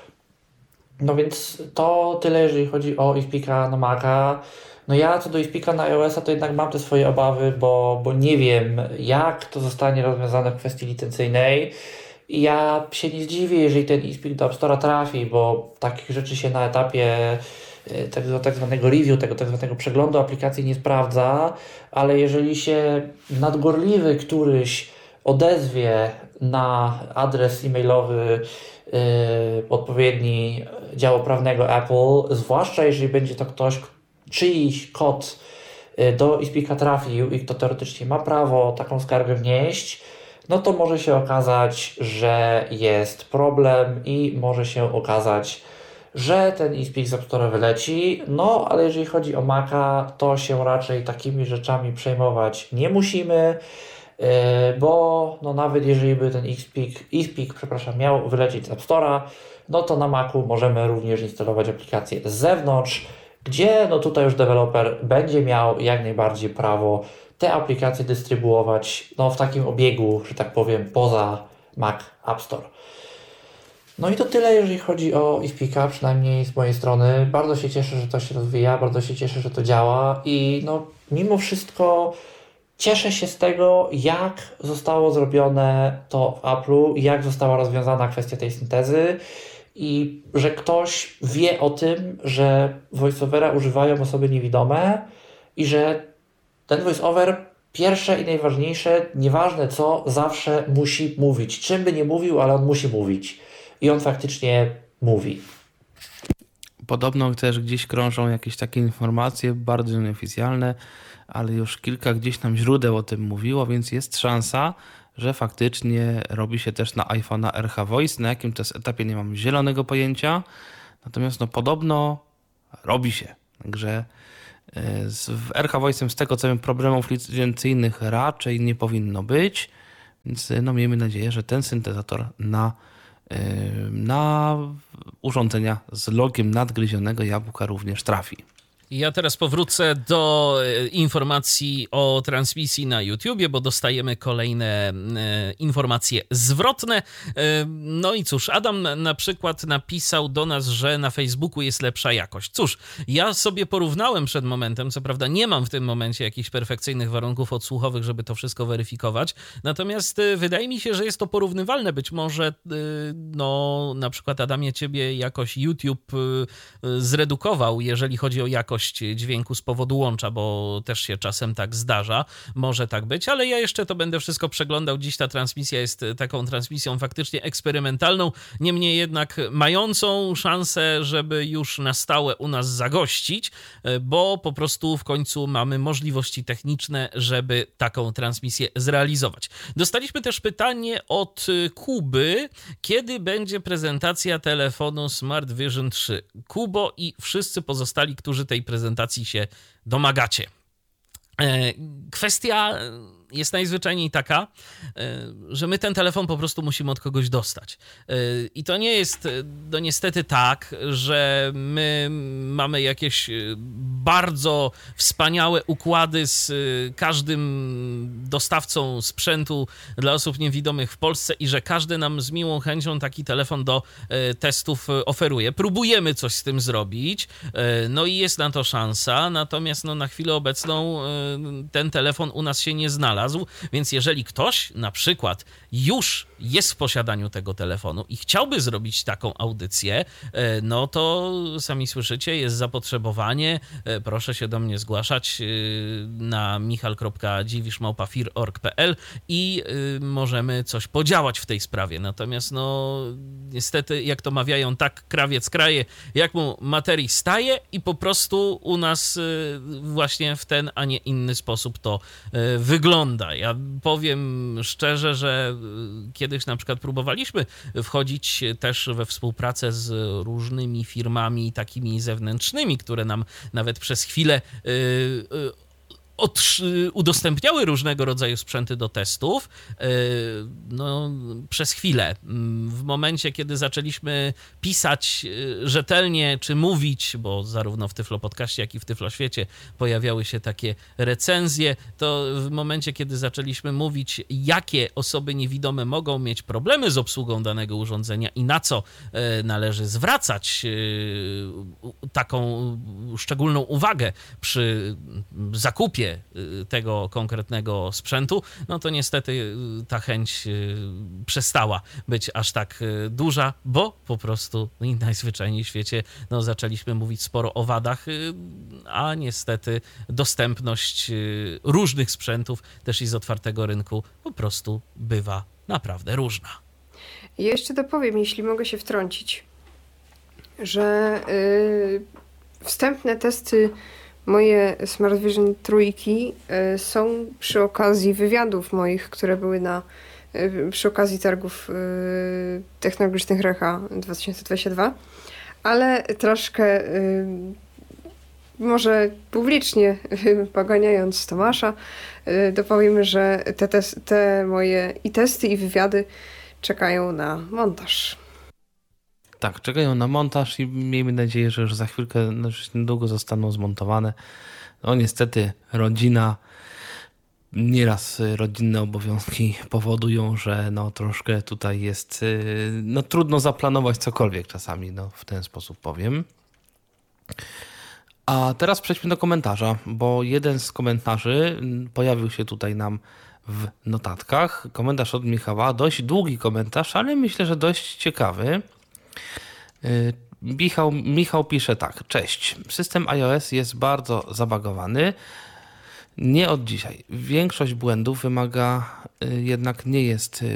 No więc to tyle, jeżeli chodzi o eSpeaka na Maca. No ja co do eSpeaka na iOS-a to jednak mam te swoje obawy, bo, bo nie wiem jak to zostanie rozwiązane w kwestii licencyjnej. I ja się nie zdziwię, jeżeli ten eSpeak do App Store'a trafi, bo takich rzeczy się na etapie tego tak zwanego review, tego tak zwanego przeglądu aplikacji nie sprawdza, ale jeżeli się nadgorliwy któryś odezwie na adres e-mailowy yy, odpowiedni działu prawnego Apple, zwłaszcza jeżeli będzie to ktoś, czyjś kod yy, do eSpeaka trafił i kto teoretycznie ma prawo taką skargę wnieść, no to może się okazać, że jest problem i może się okazać, że ten eSpeak z App Store'a wyleci, no ale jeżeli chodzi o Maca, to się raczej takimi rzeczami przejmować nie musimy, yy, bo no nawet jeżeli by ten eSpeak, eSpeak przepraszam, miał wylecieć z App Store'a, no to na Macu możemy również instalować aplikację z zewnątrz, gdzie no tutaj już deweloper będzie miał jak najbardziej prawo te aplikacje dystrybuować no, w takim obiegu, że tak powiem, poza Mac App Store. No i to tyle, jeżeli chodzi o IFPIKA, przynajmniej z mojej strony. Bardzo się cieszę, że to się rozwija, bardzo się cieszę, że to działa i no, mimo wszystko cieszę się z tego, jak zostało zrobione to w Apple'u, jak została rozwiązana kwestia tej syntezy i że ktoś wie o tym, że voiceovera używają osoby niewidome i że ten voiceover pierwsze i najważniejsze, nieważne co, zawsze musi mówić. Czym by nie mówił, ale on musi mówić. I on faktycznie mówi. Podobno też gdzieś krążą jakieś takie informacje, bardzo nieoficjalne, ale już kilka gdzieś nam źródeł o tym mówiło, więc jest szansa, że faktycznie robi się też na iPhone'a R H Voice. Na jakim to jest etapie nie mam zielonego pojęcia, natomiast no podobno robi się. Także z R H Voice'em z tego co wiem problemów licencyjnych raczej nie powinno być, więc no miejmy nadzieję, że ten syntezator na na urządzenia z logiem nadgryzionego jabłka również trafi. Ja teraz powrócę do informacji o transmisji na YouTubie, bo dostajemy kolejne informacje zwrotne. No i cóż, Adam na przykład napisał do nas, że na Facebooku jest lepsza jakość. Cóż, ja sobie porównałem przed momentem, co prawda nie mam w tym momencie jakichś perfekcyjnych warunków odsłuchowych, żeby to wszystko weryfikować, natomiast wydaje mi się, że jest to porównywalne. Być może, no na przykład Adamie, ciebie jakoś YouTube zredukował, jeżeli chodzi o jakość dźwięku z powodu łącza, bo też się czasem tak zdarza, może tak być, ale ja jeszcze to będę wszystko przeglądał. Dziś ta transmisja jest taką transmisją faktycznie eksperymentalną, niemniej jednak mającą szansę, żeby już na stałe u nas zagościć, bo po prostu w końcu mamy możliwości techniczne, żeby taką transmisję zrealizować. Dostaliśmy też pytanie od Kuby, kiedy będzie prezentacja telefonu Smart Vision trzy? Kubo i wszyscy pozostali, którzy tej prezentacji się domagacie. Kwestia jest najzwyczajniej taka, że my ten telefon po prostu musimy od kogoś dostać. I to nie jest no niestety tak, że my mamy jakieś bardzo wspaniałe układy z każdym dostawcą sprzętu dla osób niewidomych w Polsce i że każdy nam z miłą chęcią taki telefon do testów oferuje. Próbujemy coś z tym zrobić, no i jest na to szansa, natomiast no na chwilę obecną ten telefon u nas się nie znalazł, więc jeżeli ktoś na przykład już jest w posiadaniu tego telefonu i chciałby zrobić taką audycję, no to sami słyszycie, jest zapotrzebowanie, proszę się do mnie zgłaszać na michal kropka dziwisz małpa fir kropka org kropka p l i możemy coś podziałać w tej sprawie. Natomiast no niestety, jak to mawiają, tak krawiec kraje, jak mu materii staje i po prostu u nas właśnie w ten, a nie inny sposób to wygląda. Ja powiem szczerze, że kiedyś na przykład próbowaliśmy wchodzić też we współpracę z różnymi firmami takimi zewnętrznymi, które nam nawet przez chwilę Od, udostępniały różnego rodzaju sprzęty do testów, no, przez chwilę. W momencie, kiedy zaczęliśmy pisać rzetelnie, czy mówić, bo zarówno w Tyflo Podcaście, jak i w Tyflo Świecie pojawiały się takie recenzje, to w momencie, kiedy zaczęliśmy mówić, jakie osoby niewidome mogą mieć problemy z obsługą danego urządzenia i na co należy zwracać taką szczególną uwagę przy zakupie tego konkretnego sprzętu, no to niestety ta chęć przestała być aż tak duża, bo po prostu najzwyczajniej w świecie no, zaczęliśmy mówić sporo o wadach, a niestety dostępność różnych sprzętów też i z otwartego rynku po prostu bywa naprawdę różna. Ja jeszcze dopowiem, jeśli mogę się wtrącić, że yy, wstępne testy moje Smart Vision trójki y, są przy okazji wywiadów moich, które były na, y, przy okazji targów y, technologicznych Recha dwa tysiące dwudziesty drugi, ale troszkę y, może publicznie y, poganiając Tomasza, y, dopowiemy, że te, te, te moje i testy i wywiady czekają na montaż. Tak, czekają na montaż i miejmy nadzieję, że już za chwilkę, no już niedługo zostaną zmontowane. No niestety rodzina nieraz rodzinne obowiązki powodują, że no troszkę tutaj jest, no trudno zaplanować cokolwiek czasami, no w ten sposób powiem. A teraz przejdźmy do komentarza, bo jeden z komentarzy pojawił się tutaj nam w notatkach. Komentarz od Michała, dość długi komentarz, ale myślę, że dość ciekawy. Michał, Michał pisze tak, cześć, system iOS jest bardzo zabagowany, nie od dzisiaj. Większość błędów wymaga, jednak nie jest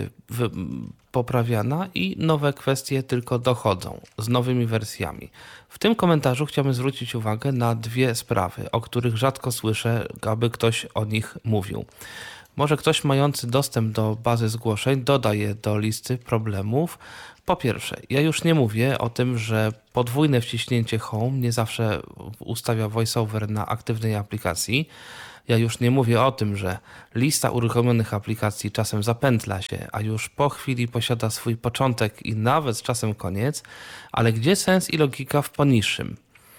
poprawiana i nowe kwestie tylko dochodzą z nowymi wersjami. W tym komentarzu chciałbym zwrócić uwagę na dwie sprawy, o których rzadko słyszę, aby ktoś o nich mówił. Może ktoś mający dostęp do bazy zgłoszeń dodaje do listy problemów. Po pierwsze, ja już nie mówię o tym, że podwójne wciśnięcie Home nie zawsze ustawia VoiceOver na aktywnej aplikacji. Ja już nie mówię o tym, że lista uruchomionych aplikacji czasem zapętla się, a już po chwili posiada swój początek i nawet z czasem koniec, ale gdzie sens i logika w poniższym?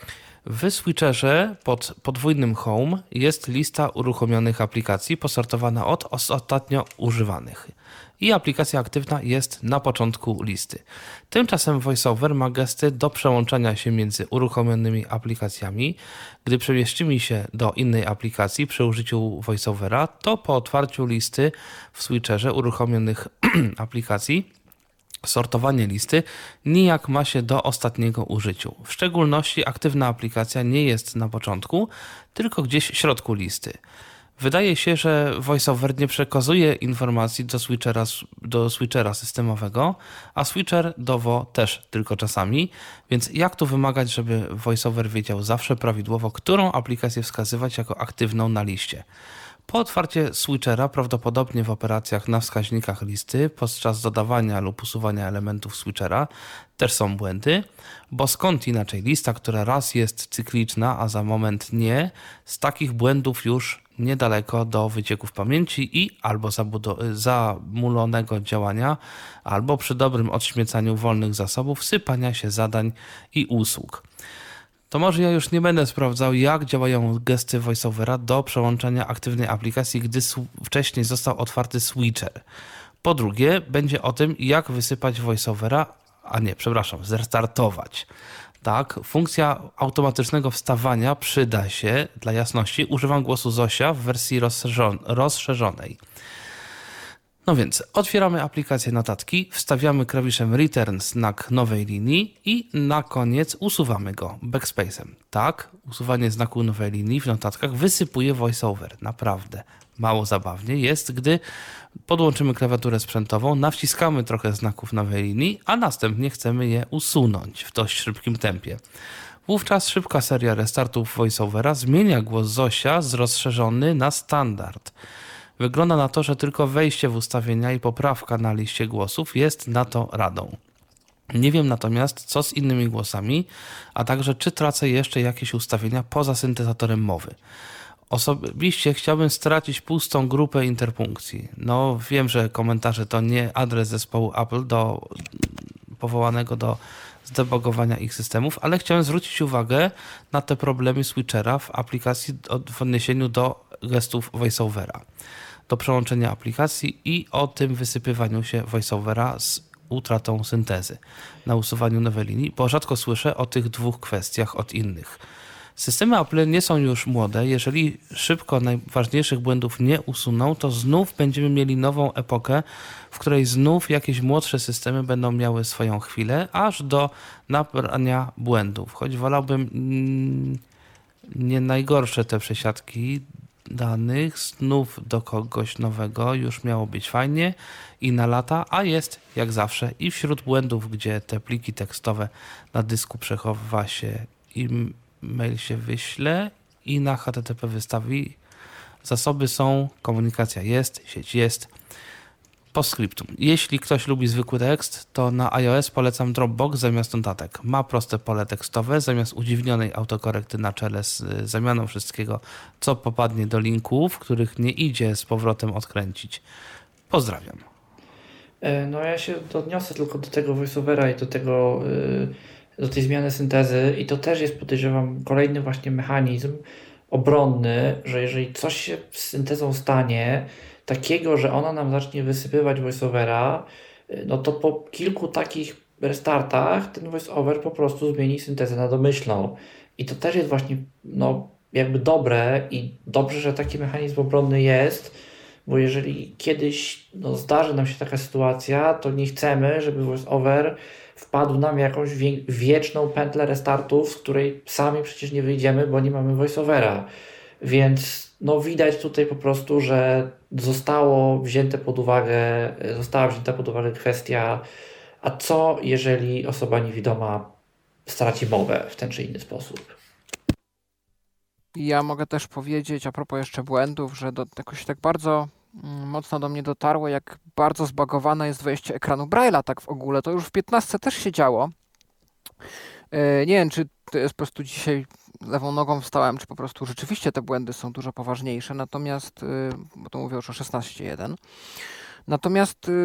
W switcherze pod podwójnym Home jest lista uruchomionych aplikacji posortowana od ostatnio używanych i aplikacja aktywna jest na początku listy. Tymczasem VoiceOver ma gesty do przełączania się między uruchomionymi aplikacjami. Gdy przemieścimy się do innej aplikacji przy użyciu VoiceOvera, to po otwarciu listy w switcherze uruchomionych aplikacji sortowanie listy nijak ma się do ostatniego użyciu. W szczególności aktywna aplikacja nie jest na początku, tylko gdzieś w środku listy. Wydaje się, że VoiceOver nie przekazuje informacji do switchera, do switchera systemowego, a switcher do Vo też tylko czasami, więc jak tu wymagać, żeby VoiceOver wiedział zawsze prawidłowo, którą aplikację wskazywać jako aktywną na liście. Po otwarciu switchera prawdopodobnie w operacjach na wskaźnikach listy podczas dodawania lub usuwania elementów switchera też są błędy, bo skąd inaczej lista, która raz jest cykliczna, a za moment nie, z takich błędów już niedaleko do wycieków pamięci i albo zamulonego działania, albo przy dobrym odśmiecaniu wolnych zasobów sypania się zadań i usług. To może ja już nie będę sprawdzał, jak działają gesty VoiceOvera do przełączania aktywnej aplikacji, gdy wcześniej został otwarty switcher. Po drugie, będzie o tym, jak wysypać VoiceOvera, a nie, przepraszam, zrestartować. Tak, funkcja automatycznego wstawania przyda się, dla jasności, używam głosu Zosia w wersji rozszerzonej. No więc otwieramy aplikację notatki, wstawiamy klawiszem return znak nowej linii i na koniec usuwamy go backspace'em. Tak, usuwanie znaku nowej linii w notatkach wysypuje VoiceOver. Naprawdę mało zabawnie jest, gdy podłączymy klawiaturę sprzętową, nawciskamy trochę znaków nowej linii, a następnie chcemy je usunąć w dość szybkim tempie. Wówczas szybka seria restartów VoiceOvera zmienia głos Zosia z rozszerzony na standard. Wygląda na to, że tylko wejście w ustawienia i poprawka na liście głosów jest na to radą. Nie wiem natomiast, co z innymi głosami, a także czy tracę jeszcze jakieś ustawienia poza syntezatorem mowy. Osobiście chciałbym stracić pustą grupę interpunkcji. No wiem, że komentarze to nie adres zespołu Apple do, powołanego do zdebugowania ich systemów, ale chciałem zwrócić uwagę na te problemy switchera w aplikacji w odniesieniu do gestów VoiceOvera, do przełączenia aplikacji i o tym wysypywaniu się VoiceOvera z utratą syntezy na usuwaniu nowej linii, bo rzadko słyszę o tych dwóch kwestiach od innych. Systemy Apple nie są już młode. Jeżeli szybko najważniejszych błędów nie usuną, to znów będziemy mieli nową epokę, w której znów jakieś młodsze systemy będą miały swoją chwilę, aż do naprawiania błędów. Choć wolałbym mm, nie najgorsze te przesiadki danych, znów do kogoś nowego, już miało być fajnie i na lata, a jest jak zawsze i wśród błędów, gdzie te pliki tekstowe na dysku przechowywa się i mail się wyśle i na H T T P wystawi. Zasoby są, komunikacja jest, sieć jest. Postscriptum. Jeśli ktoś lubi zwykły tekst, to na iOS polecam Dropbox zamiast notatek. Ma proste pole tekstowe zamiast udziwnionej autokorekty na czele z zamianą wszystkiego, co popadnie do linków, których nie idzie z powrotem odkręcić. Pozdrawiam. No ja się odniosę tylko do tego VoiceOvera i do tego do tej zmiany syntezy i to też jest, podejrzewam, kolejny właśnie mechanizm, obronny, że jeżeli coś się z syntezą stanie, takiego, że ona nam zacznie wysypywać voiceovera, no to po kilku takich restartach ten voiceover po prostu zmieni syntezę na domyślną. I to też jest właśnie no, jakby dobre i dobrze, że taki mechanizm obronny jest, bo jeżeli kiedyś no, zdarzy nam się taka sytuacja, to nie chcemy, żeby voiceover wpadł nam w jakąś wie- wieczną pętlę restartów, z której sami przecież nie wyjdziemy, bo nie mamy voiceovera. Więc no, widać tutaj po prostu, że zostało wzięte pod uwagę, została wzięta pod uwagę kwestia, a co jeżeli osoba niewidoma straci mowę w ten czy inny sposób. Ja mogę też powiedzieć, a propos jeszcze błędów, że do, jakoś tak bardzo mm, mocno do mnie dotarło, jak bardzo zbagowane jest wejście ekranu Braille'a tak w ogóle. To już w piętnastce też się działo. E, nie wiem, czy to jest po prostu dzisiaj lewą nogą wstałem, czy po prostu rzeczywiście te błędy są dużo poważniejsze, natomiast, y, bo to mówię już o szesnaście jeden. Natomiast y,